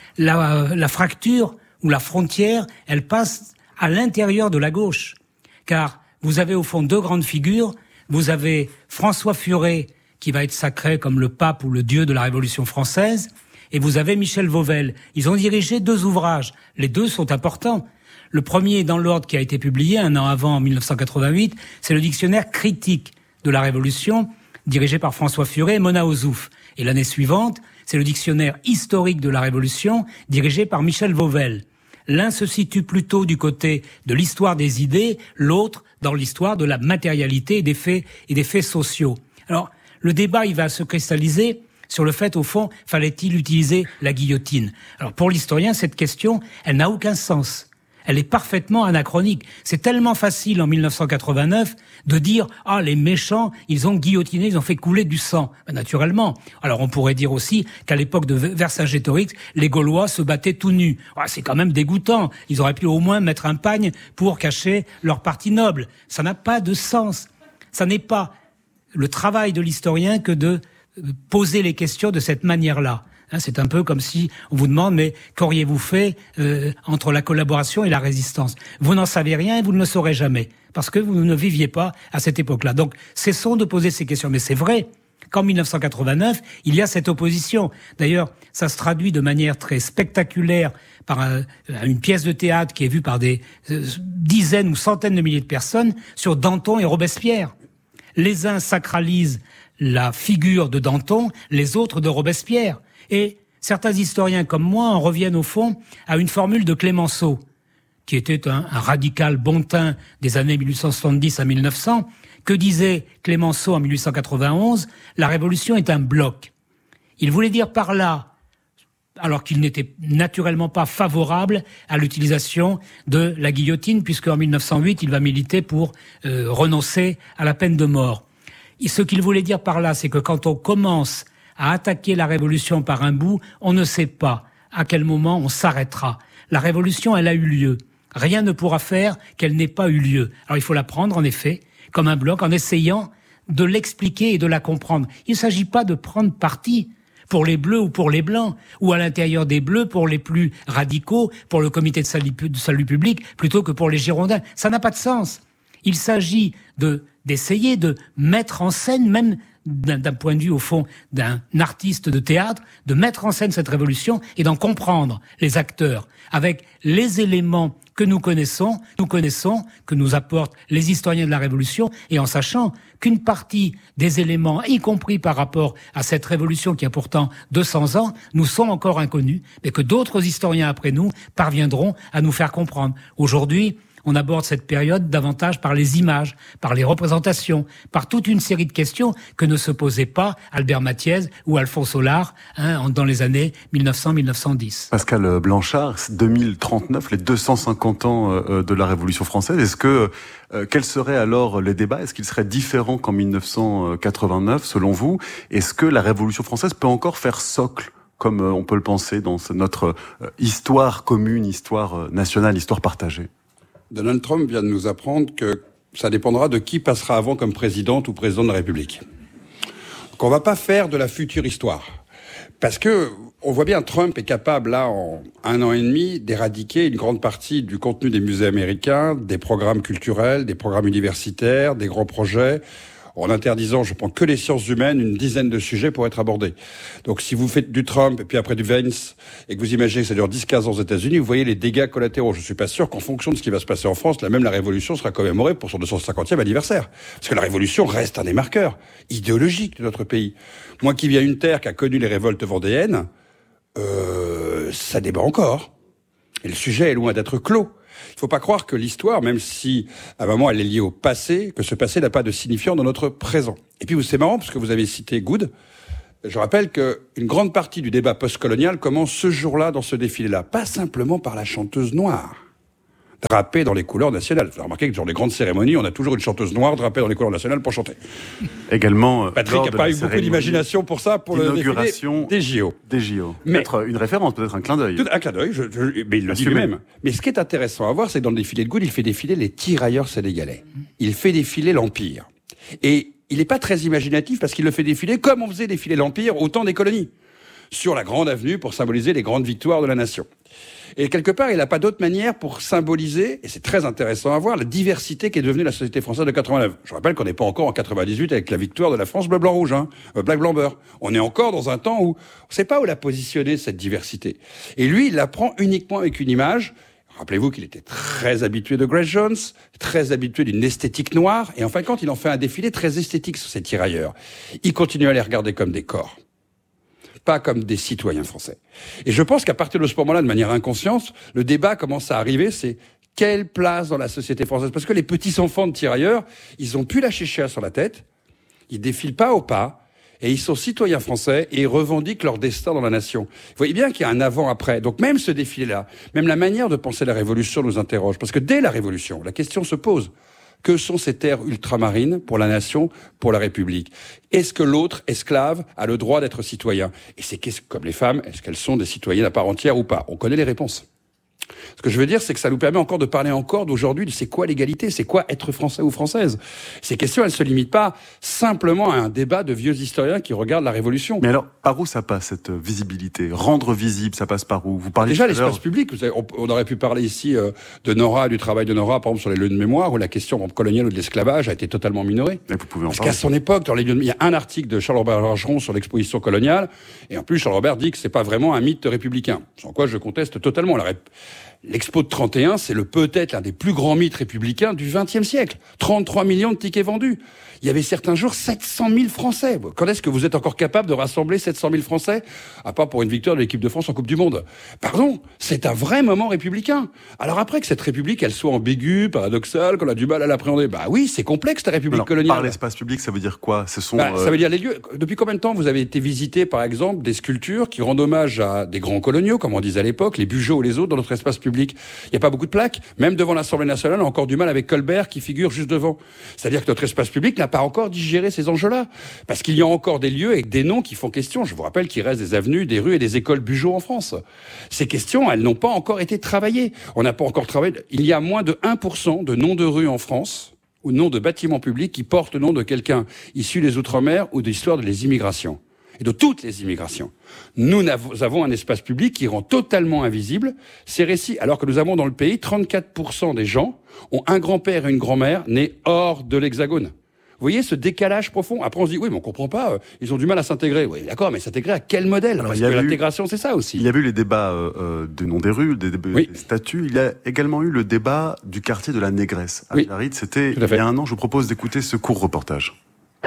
La fracture ou la frontière, elle passe à l'intérieur de la gauche. Car vous avez au fond deux grandes figures. Vous avez François Furet, qui va être sacré comme le pape ou le dieu de la Révolution française, et vous avez Michel Vauvel. Ils ont dirigé deux ouvrages. Les deux sont importants. Le premier, dans l'ordre, qui a été publié un an avant, en 1988, c'est le dictionnaire critique de la Révolution, dirigé par François Furet et Mona Ozouf. Et l'année suivante, c'est le dictionnaire historique de la Révolution, dirigé par Michel Vauvel. L'un se situe plutôt du côté de l'histoire des idées, l'autre dans l'histoire de la matérialité et des faits sociaux. Alors, le débat, il va se cristalliser sur le fait, au fond, fallait-il utiliser la guillotine? Alors, pour l'historien, cette question, elle n'a aucun sens. Elle est parfaitement anachronique. C'est tellement facile en 1989 de dire « Ah, les méchants, ils ont guillotiné, ils ont fait couler du sang. » Naturellement. Alors, on pourrait dire aussi qu'à l'époque de Vercingétorix, les Gaulois se battaient tout nus. Ah, c'est quand même dégoûtant. Ils auraient pu au moins mettre un pagne pour cacher leur partie noble. Ça n'a pas de sens. Ça n'est pas le travail de l'historien que de poser les questions de cette manière-là. C'est un peu comme si on vous demande, mais qu'auriez-vous fait entre la collaboration et la résistance? Vous n'en savez rien et vous ne le saurez jamais, parce que vous ne viviez pas à cette époque-là. Donc, cessons de poser ces questions. Mais c'est vrai qu'en 1989, il y a cette opposition. D'ailleurs, ça se traduit de manière très spectaculaire par une pièce de théâtre qui est vue par des dizaines ou centaines de milliers de personnes sur Danton et Robespierre. Les uns sacralisent la figure de Danton, les autres de Robespierre. Et certains historiens comme moi en reviennent au fond à une formule de Clémenceau, qui était un radical bontin des années 1870 à 1900. Que disait Clémenceau en 1891 ? La Révolution est un bloc. Il voulait dire par là, alors qu'il n'était naturellement pas favorable à l'utilisation de la guillotine, puisqu'en 1908, il va militer pour renoncer à la peine de mort. Et ce qu'il voulait dire par là, c'est que quand on commence à attaquer la Révolution par un bout, on ne sait pas à quel moment on s'arrêtera. La Révolution, elle a eu lieu. Rien ne pourra faire qu'elle n'ait pas eu lieu. Alors il faut la prendre, en effet, comme un bloc, en essayant de l'expliquer et de la comprendre. Il ne s'agit pas de prendre parti pour les bleus ou pour les blancs, ou à l'intérieur des bleus pour les plus radicaux, pour le comité de salut public, plutôt que pour les girondins. Ça n'a pas de sens. Il s'agit d'essayer de mettre en scène, même d'un point de vue, au fond, d'un artiste de théâtre, de mettre en scène cette révolution et d'en comprendre les acteurs avec les éléments que nous connaissons, que nous apportent les historiens de la Révolution, et en sachant qu'une partie des éléments, y compris par rapport à cette révolution qui a pourtant 200 ans, nous sont encore inconnus, mais que d'autres historiens après nous parviendront à nous faire comprendre. Aujourd'hui, on aborde cette période davantage par les images, par les représentations, par toute une série de questions que ne se posaient pas Albert Mathiez ou Alphonse Hollard dans les années 1900-1910. Pascal Blanchard, 2039, les 250 ans de la Révolution française, est-ce que quels seraient alors les débats? Est-ce qu'ils seraient différents qu'en 1989, selon vous? Est-ce que la Révolution française peut encore faire socle, comme on peut le penser dans notre histoire commune, histoire nationale, histoire partagée? Donald Trump vient de nous apprendre que ça dépendra de qui passera avant comme présidente ou président de la République. Donc on va pas faire de la future histoire. Parce que on voit bien Trump est capable, là, en 1 an et demi, d'éradiquer une grande partie du contenu des musées américains, des programmes culturels, des programmes universitaires, des grands projets, en interdisant, je prends que les sciences humaines, une dizaine de sujets pour être abordés. Donc si vous faites du Trump et puis après du Vance, et que vous imaginez que ça dure 10-15 ans aux États-Unis, vous voyez les dégâts collatéraux. Je suis pas sûr qu'en fonction de ce qui va se passer en France, la Révolution sera commémorée pour son 250e anniversaire. Parce que la Révolution reste un des marqueurs idéologiques de notre pays. Moi qui viens d'une terre qui a connu les révoltes vendéennes, ça débat encore. Et le sujet est loin d'être clos. Il ne faut pas croire que l'histoire, même si à un moment elle est liée au passé, que ce passé n'a pas de signifiant dans notre présent. Et puis c'est marrant parce que vous avez cité Good. Je rappelle qu'une grande partie du débat postcolonial commence ce jour-là dans ce défilé-là. Pas simplement par la chanteuse noire, drapée dans les couleurs nationales. Vous avez remarqué que dans les grandes cérémonies, on a toujours une chanteuse noire drapée dans les couleurs nationales pour chanter. Également, Patrick n'a pas eu beaucoup d'imagination pour ça, pour le défilé des JO. Des JO. Peut-être une référence, peut-être un clin d'œil. Un clin d'œil, mais il le dit lui-même. Mais ce qui est intéressant à voir, c'est que dans le défilé de Good, il fait défiler les tirailleurs sénégalais. Il fait défiler l'Empire. Et il n'est pas très imaginatif parce qu'il le fait défiler comme on faisait défiler l'Empire au temps des colonies, sur la grande avenue pour symboliser les grandes victoires de la nation. Et quelque part, il n'a pas d'autre manière pour symboliser, et c'est très intéressant à voir, la diversité qui est devenue la société française de 89. Je rappelle qu'on n'est pas encore en 98 avec la victoire de la France bleu-blanc-rouge, black blanc beurre. On est encore dans un temps où on ne sait pas où la positionner, cette diversité. Et lui, il la prend uniquement avec une image. Rappelez-vous qu'il était très habitué de Grace Jones, très habitué d'une esthétique noire, et en fin de compte, il en fait un défilé très esthétique sur ces tirailleurs. Il continue à les regarder comme des corps, pas comme des citoyens français. Et je pense qu'à partir de ce moment-là, de manière inconsciente, le débat commence à arriver, c'est quelle place dans la société française? Parce que les petits enfants de tirailleurs, ils ont plus la chéchia sur la tête, ils défilent pas au pas, et ils sont citoyens français et ils revendiquent leur destin dans la nation. Vous voyez bien qu'il y a un avant-après. Donc même ce défilé-là, même la manière de penser la Révolution nous interroge. Parce que dès la Révolution, la question se pose. Que sont ces terres ultramarines pour la nation, pour la République? Est-ce que l'autre, esclave, a le droit d'être citoyen? Et c'est comme les femmes, est-ce qu'elles sont des citoyennes à part entière ou pas? On connaît les réponses. Ce que je veux dire, c'est que ça nous permet encore de parler encore d'aujourd'hui de c'est quoi l'égalité, c'est quoi être français ou française. Ces questions, elles se limitent pas simplement à un débat de vieux historiens qui regardent la Révolution. Mais alors, par où ça passe, cette visibilité? Rendre visible, ça passe par où? Vous parlez déjà l'espace public. On aurait pu parler ici de Nora, du travail de Nora, par exemple sur les lieux de mémoire, où la question coloniale ou de l'esclavage a été totalement minorée. Mais vous pouvez en Parce parler. qu'à son époque, dans les lieux de... il y a un article de Charles-Robert Bergeron sur l'exposition coloniale, et en plus Charles-Robert dit que c'est pas vraiment un mythe républicain. Sans quoi je conteste totalement. L'Expo de 31, c'est peut-être l'un des plus grands mythes républicains du XXe siècle. 33 millions de tickets vendus. Il y avait certains jours 700 000 Français. Quand est-ce que vous êtes encore capable de rassembler 700 000 Français? À part pour une victoire de l'équipe de France en Coupe du Monde. Pardon, c'est un vrai moment républicain. Alors après que cette République, elle soit ambiguë, paradoxale, qu'on a du mal à l'appréhender, bah oui, c'est complexe la République coloniale. Par l'espace public, ça veut dire quoi? Ça veut dire les lieux. Depuis combien de temps vous avez été visiter, par exemple, des sculptures qui rendent hommage à des grands coloniaux, comme on disait à l'époque, les Bugeaud ou les autres, dans notre espace public? Il n'y a pas beaucoup de plaques. Même devant l'Assemblée nationale, on a encore du mal avec Colbert qui figure juste devant. C'est-à-dire que notre espace public n'a pas encore digéré ces enjeux-là. Parce qu'il y a encore des lieux avec des noms qui font question. Je vous rappelle qu'il reste des avenues, des rues et des écoles Bugeaud en France. Ces questions, elles n'ont pas encore été travaillées. On n'a pas encore travaillé. Il y a moins de 1% de noms de rues en France ou noms de bâtiments publics qui portent le nom de quelqu'un issu des Outre-mer ou de l'histoire des immigrations. Et de toutes les immigrations. Nous avons un espace public qui rend totalement invisible ces récits, alors que nous avons dans le pays 34% des gens ont un grand-père et une grand-mère nés hors de l'Hexagone. Vous voyez ce décalage profond? Après on se dit, oui, mais on comprend pas, ils ont du mal à s'intégrer. Oui, d'accord, mais s'intégrer à quel modèle? Parce que l'intégration, c'est ça aussi. Il y a eu les débats des noms des rues, des statuts. Il y a également eu le débat du quartier de la Négresse. À Biarritz, c'était il y a un an. Je vous propose d'écouter ce court reportage.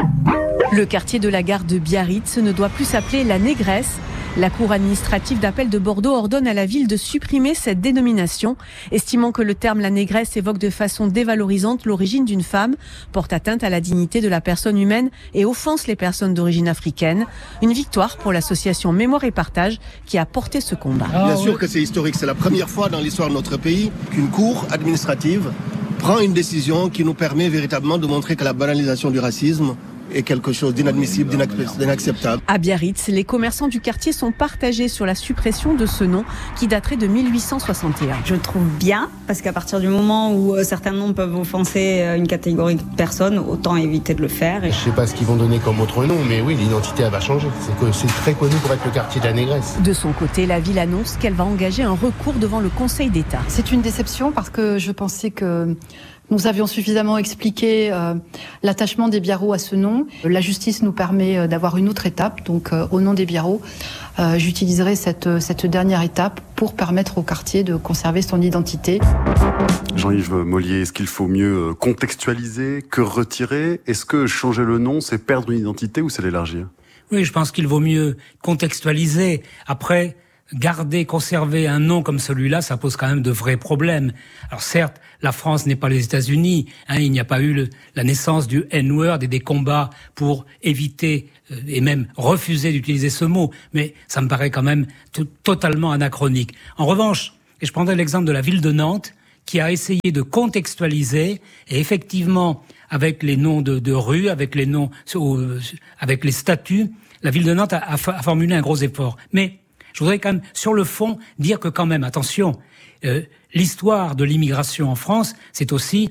Le quartier de la gare de Biarritz ne doit plus s'appeler la Négresse. La cour administrative d'appel de Bordeaux ordonne à la ville de supprimer cette dénomination, estimant que le terme la négresse évoque de façon dévalorisante l'origine d'une femme, porte atteinte à la dignité de la personne humaine et offense les personnes d'origine africaine. Une victoire pour l'association Mémoire et Partage qui a porté ce combat. Bien sûr que c'est historique. C'est la première fois dans l'histoire de notre pays qu'une cour administrative prend une décision qui nous permet véritablement de montrer que la banalisation du racisme est quelque chose d'inadmissible, d'inacceptable. À Biarritz, les commerçants du quartier sont partagés sur la suppression de ce nom qui daterait de 1861. Je trouve bien, parce qu'à partir du moment où certains noms peuvent offenser une catégorie de personnes, autant éviter de le faire. Je ne sais pas ce qu'ils vont donner comme autre nom, mais oui, l'identité elle va changer. C'est très connu pour être le quartier de la Négresse. De son côté, la ville annonce qu'elle va engager un recours devant le Conseil d'État. C'est une déception parce que je pensais que nous avions suffisamment expliqué l'attachement des Biarros à ce nom. La justice nous permet d'avoir une autre étape. Donc, au nom des Biarros, j'utiliserai cette dernière étape pour permettre au quartier de conserver son identité. Jean-Yves Mollier, est-ce qu'il faut mieux contextualiser que retirer ? Est-ce que changer le nom, c'est perdre une identité ou c'est l'élargir ? Oui, je pense qu'il vaut mieux contextualiser. Après, conserver un nom comme celui-là, ça pose quand même de vrais problèmes. Alors certes, la France n'est pas les États-Unis, il n'y a pas eu la naissance du N-word et des combats pour éviter et même refuser d'utiliser ce mot, mais ça me paraît quand même totalement anachronique. En revanche, et je prendrai l'exemple de la ville de Nantes, qui a essayé de contextualiser, et effectivement, avec les noms de rues, avec les noms, avec les statuts, la ville de Nantes a formulé un gros effort. Mais je voudrais quand même, sur le fond, dire que quand même, attention, l'histoire de l'immigration en France, c'est aussi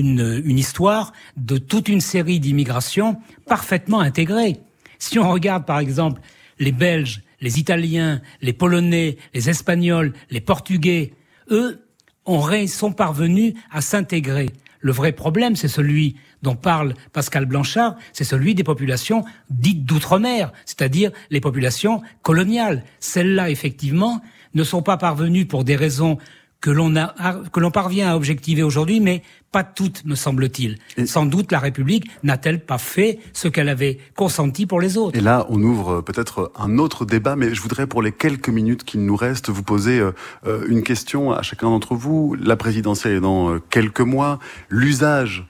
une histoire de toute une série d'immigrations parfaitement intégrées. Si on regarde, par exemple, les Belges, les Italiens, les Polonais, les Espagnols, les Portugais, eux, sont parvenus à s'intégrer. Le vrai problème, c'est celui dont parle Pascal Blanchard, c'est celui des populations dites d'outre-mer, c'est-à-dire les populations coloniales. Celles-là, effectivement, ne sont pas parvenues pour des raisons que l'on parvient à objectiver aujourd'hui, mais pas toutes, me semble-t-il. Sans doute, la République n'a-t-elle pas fait ce qu'elle avait consenti pour les autres. Et là, on ouvre peut-être un autre débat, mais je voudrais, pour les quelques minutes qu'il nous reste, vous poser une question à chacun d'entre vous. La présidentielle est dans quelques mois. L'usage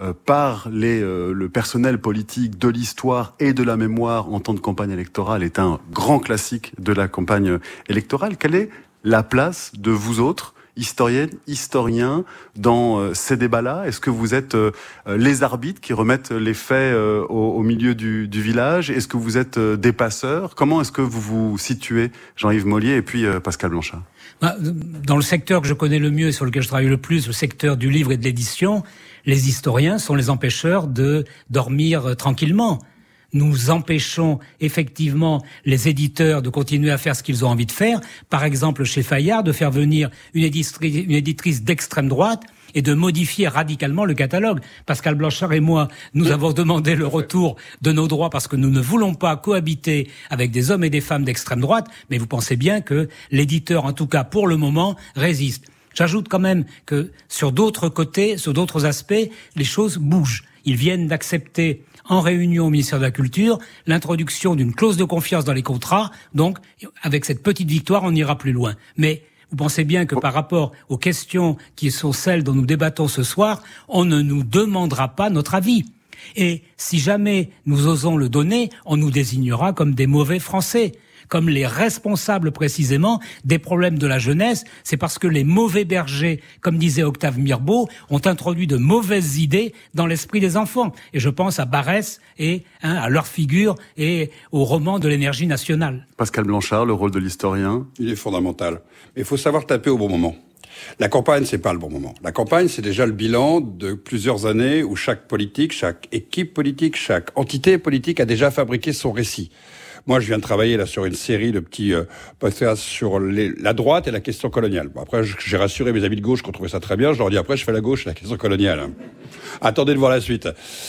par le personnel politique de l'histoire et de la mémoire en temps de campagne électorale est un grand classique de la campagne électorale. Quelle est la place de vous autres, historiennes, historiens, dans ces débats-là? Est-ce que vous êtes les arbitres qui remettent les faits au milieu du village? Est-ce que vous êtes des passeurs? Comment est-ce que vous vous situez, Jean-Yves Mollier et puis Pascal Blanchard? Dans le secteur que je connais le mieux et sur lequel je travaille le plus, le secteur du livre et de l'édition, les historiens sont les empêcheurs de dormir tranquillement. Nous empêchons effectivement les éditeurs de continuer à faire ce qu'ils ont envie de faire. Par exemple, chez Fayard, de faire venir une éditrice d'extrême droite et de modifier radicalement le catalogue. Pascal Blanchard et moi, nous avons demandé le retour de nos droits parce que nous ne voulons pas cohabiter avec des hommes et des femmes d'extrême droite, mais vous pensez bien que l'éditeur, en tout cas pour le moment, résiste. J'ajoute quand même que sur d'autres côtés, sur d'autres aspects, les choses bougent. Ils viennent d'accepter en réunion au ministère de la Culture l'introduction d'une clause de confiance dans les contrats. Donc, avec cette petite victoire, on ira plus loin. Mais vous pensez bien que par rapport aux questions qui sont celles dont nous débattons ce soir, on ne nous demandera pas notre avis. Et si jamais nous osons le donner, on nous désignera comme des mauvais Français, comme les responsables précisément des problèmes de la jeunesse. C'est parce que les mauvais bergers, comme disait Octave Mirbeau, ont introduit de mauvaises idées dans l'esprit des enfants. Et je pense à Barrès et à leur figure et au roman de l'énergie nationale. Pascal Blanchard, le rôle de l'historien. Il est fondamental. Mais il faut savoir taper au bon moment. La campagne, c'est pas le bon moment. La campagne, c'est déjà le bilan de plusieurs années où chaque politique, chaque équipe politique, chaque entité politique a déjà fabriqué son récit. Moi, je viens de travailler là sur une série de petits podcasts sur la droite et la question coloniale. Bon, après, j'ai rassuré mes amis de gauche qu'on trouvait ça très bien. Je leur dis après, je fais la gauche et la question coloniale. Attendez de voir la suite.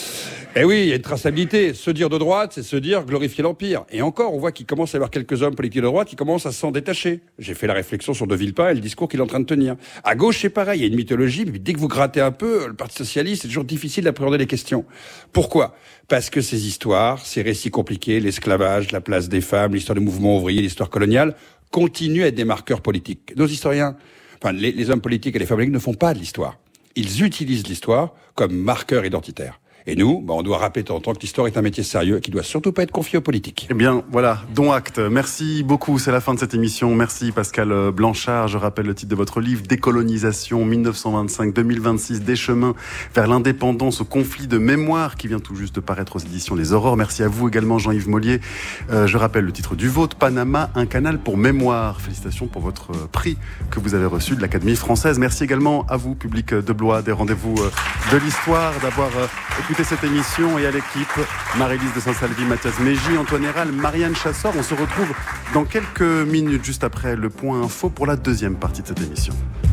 Eh oui, il y a une traçabilité. Se dire de droite, c'est se dire glorifier l'Empire. Et encore, on voit qu'il commence à y avoir quelques hommes politiques de droite qui commencent à s'en détacher. J'ai fait la réflexion sur De Villepin et le discours qu'il est en train de tenir. À gauche, c'est pareil, il y a une mythologie, mais dès que vous grattez un peu, le Parti Socialiste, c'est toujours difficile d'appréhender les questions. Pourquoi ? Parce que ces histoires, ces récits compliqués, l'esclavage, la place des femmes, l'histoire du mouvement ouvrier, l'histoire coloniale, continuent à être des marqueurs politiques. Nos historiens, les hommes politiques et les femmes politiques ne font pas de l'histoire. Ils utilisent l'histoire comme marqueur identitaire. Et nous, on doit rappeler de temps en temps que l'histoire est un métier sérieux qui doit surtout pas être confié aux politiques. Eh bien, voilà, dont acte. Merci beaucoup, c'est la fin de cette émission. Merci Pascal Blanchard. Je rappelle le titre de votre livre, Décolonisation 1925-2026, des chemins vers l'indépendance, au conflit de mémoire, qui vient tout juste de paraître aux éditions Les Aurores. Merci à vous également, Jean-Yves Mollier. Je rappelle le titre du vôtre, Panama, un canal pour mémoire. Félicitations pour votre prix que vous avez reçu de l'Académie française. Merci également à vous, public de Blois, des rendez-vous de l'histoire, d'avoir écouté cette émission, et à l'équipe, Marie-Lise de Saint-Salvi, Mathias Mégy, Antoine Héral, Marianne Chassor. On se retrouve dans quelques minutes, juste après le point info, pour la deuxième partie de cette émission.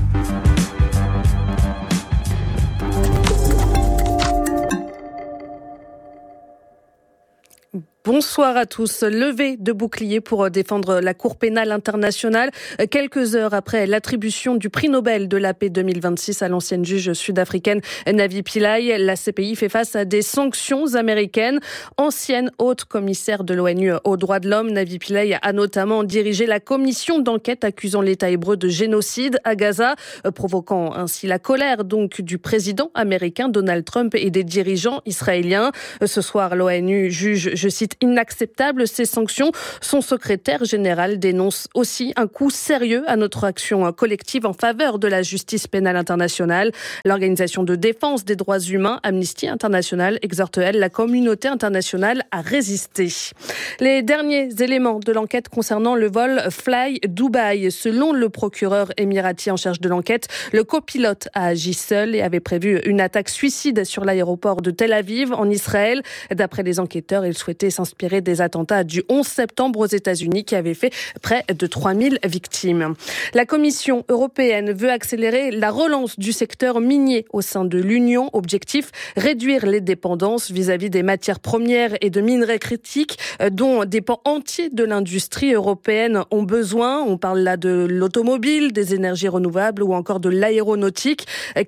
Bonsoir à tous. Levée de bouclier pour défendre la Cour pénale internationale. Quelques heures après l'attribution du prix Nobel de la paix 2026 à l'ancienne juge sud-africaine Navi Pillay, la CPI fait face à des sanctions américaines. Ancienne haute commissaire de l'ONU aux droits de l'homme, Navi Pillay a notamment dirigé la commission d'enquête accusant l'État hébreu de génocide à Gaza, provoquant ainsi la colère donc du président américain Donald Trump et des dirigeants israéliens. Ce soir, l'ONU juge, je cite, inacceptable ces sanctions. Son secrétaire général dénonce aussi un coup sérieux à notre action collective en faveur de la justice pénale internationale. L'organisation de défense des droits humains, Amnesty International, exhorte elle la communauté internationale à résister. Les derniers éléments de l'enquête concernant le vol Fly Dubai. Selon le procureur émirati en charge de l'enquête, le copilote a agi seul et avait prévu une attaque suicide sur l'aéroport de Tel Aviv en Israël. D'après les enquêteurs, il souhaitait s'inspirer des attentats du 11 septembre aux États-Unis qui avaient fait près de 3000 victimes. La Commission européenne veut accélérer la relance du secteur minier au sein de l'Union. Objectif, réduire les dépendances vis-à-vis des matières premières et de minerais critiques dont des pans entiers de l'industrie européenne ont besoin. On parle là de l'automobile, des énergies renouvelables ou encore de l'aéronautique.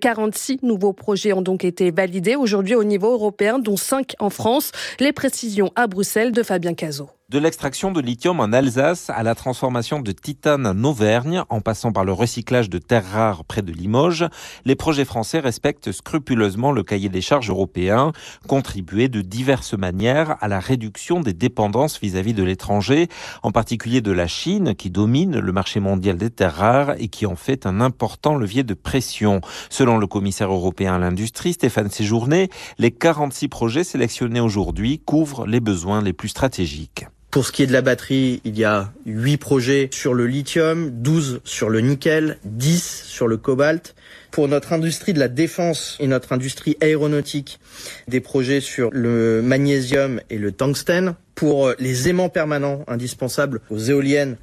46 nouveaux projets ont donc été validés aujourd'hui au niveau européen, dont 5 en France. Les précisions à Bruxelles de Fabien Cazot. De l'extraction de lithium en Alsace à la transformation de titane en Auvergne, en passant par le recyclage de terres rares près de Limoges, les projets français respectent scrupuleusement le cahier des charges européen, contribuer de diverses manières à la réduction des dépendances vis-à-vis de l'étranger, en particulier de la Chine qui domine le marché mondial des terres rares et qui en fait un important levier de pression. Selon le commissaire européen à l'industrie, Stéphane Séjourné, les 46 projets sélectionnés aujourd'hui couvrent les besoins les plus stratégiques. Pour ce qui est de la batterie, il y a 8 projets sur le lithium, 12 sur le nickel, 10 sur le cobalt. Pour notre industrie de la défense et notre industrie aéronautique, des projets sur le magnésium et le tungstène. Pour les aimants permanents indispensables aux éoliennes,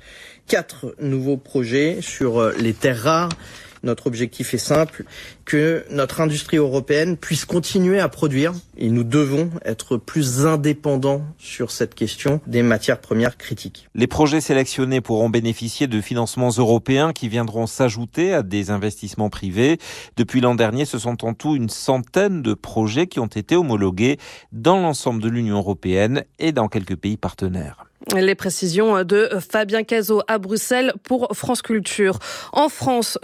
4 nouveaux projets sur les terres rares. Notre objectif est simple, que notre industrie européenne puisse continuer à produire. Et nous devons être plus indépendants sur cette question des matières premières critiques. Les projets sélectionnés pourront bénéficier de financements européens qui viendront s'ajouter à des investissements privés. Depuis l'an dernier, ce sont en tout une centaine de projets qui ont été homologués dans l'ensemble de l'Union européenne et dans quelques pays partenaires. Les précisions de Fabien Cazot à Bruxelles pour France Culture. En France,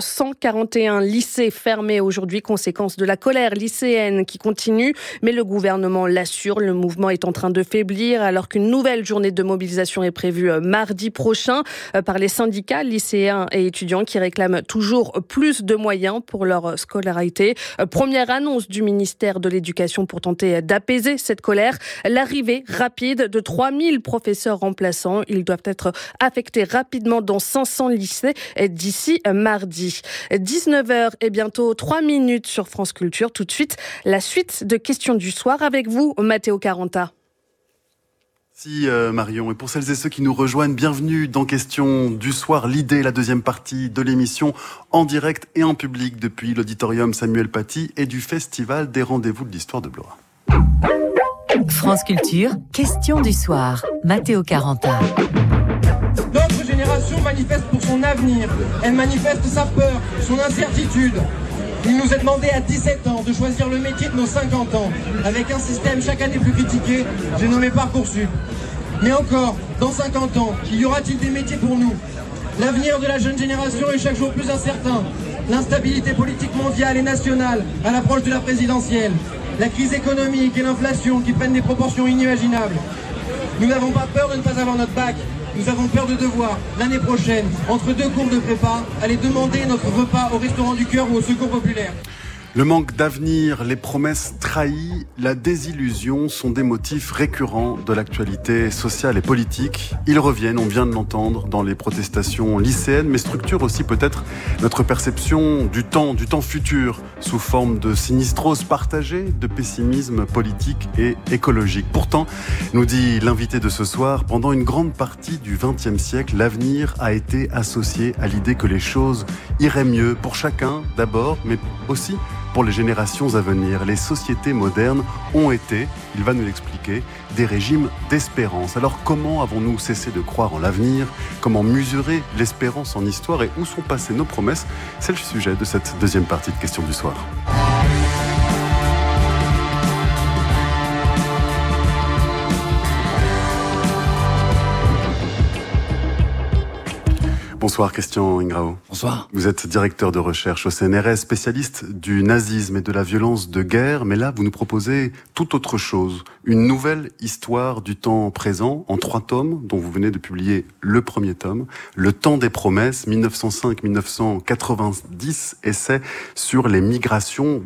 141 lycées fermés aujourd'hui, conséquence de la colère lycéenne qui continue. Mais le gouvernement l'assure, le mouvement est en train de faiblir alors qu'une nouvelle journée de mobilisation est prévue mardi prochain par les syndicats lycéens et étudiants qui réclament toujours plus de moyens pour leur scolarité. Première annonce du ministère de l'Éducation pour tenter d'apaiser cette colère. L'arrivée rapide de 3000 professeurs remplaçants. Ils doivent être affectés rapidement dans 500 lycées d'ici mardi. 19h et bientôt 3 minutes sur France Culture. Tout de suite, la suite de questions du soir avec vous, Matteo Caranta. Merci Marion. Et pour celles et ceux qui nous rejoignent, bienvenue dans Questions du soir. L'idée, la deuxième partie de l'émission, en direct et en public depuis l'auditorium Samuel Paty et du Festival des rendez-vous de l'histoire de Blois. France Culture, Questions du soir. Matteo Caranta. Notre génération manifeste pour son avenir. Elle manifeste sa peur, son incertitude. Il nous est demandé à 17 ans de choisir le métier de nos 50 ans, avec un système chaque année plus critiqué, j'ai nommé Parcoursup. Mais encore, dans 50 ans, y aura-t-il des métiers pour nous ? L'avenir de la jeune génération est chaque jour plus incertain. L'instabilité politique mondiale et nationale à l'approche de la présidentielle. la crise économique et l'inflation qui prennent des proportions inimaginables. Nous n'avons pas peur de ne pas avoir notre bac. Nous avons peur de devoir, l'année prochaine, entre 2 cours de prépa, aller demander notre repas au Restaurant du Cœur ou au Secours Populaire. Le manque d'avenir, les promesses trahies, la désillusion sont des motifs récurrents de l'actualité sociale et politique. Ils reviennent, on vient de l'entendre, dans les protestations lycéennes, mais structurent aussi peut-être notre perception du temps futur, sous forme de sinistrose partagée, de pessimisme politique et écologique. Pourtant, nous dit l'invité de ce soir, pendant une grande partie du XXe siècle, l'avenir a été associé à l'idée que les choses iraient mieux pour chacun d'abord, mais aussi pour les générations à venir. Les sociétés modernes ont été, il va nous l'expliquer, des régimes d'espérance. Alors comment avons-nous cessé de croire en l'avenir ? Comment mesurer l'espérance en histoire et où sont passées nos promesses ? C'est le sujet de cette deuxième partie de Questions du soir. Bonsoir Christian Ingrao. Bonsoir. Vous êtes directeur de recherche au CNRS, spécialiste du nazisme et de la violence de guerre, mais là vous nous proposez tout autre chose, une nouvelle histoire du temps présent en 3 tomes dont vous venez de publier le premier tome, Le temps des promesses, 1905-1990, essai sur les migrations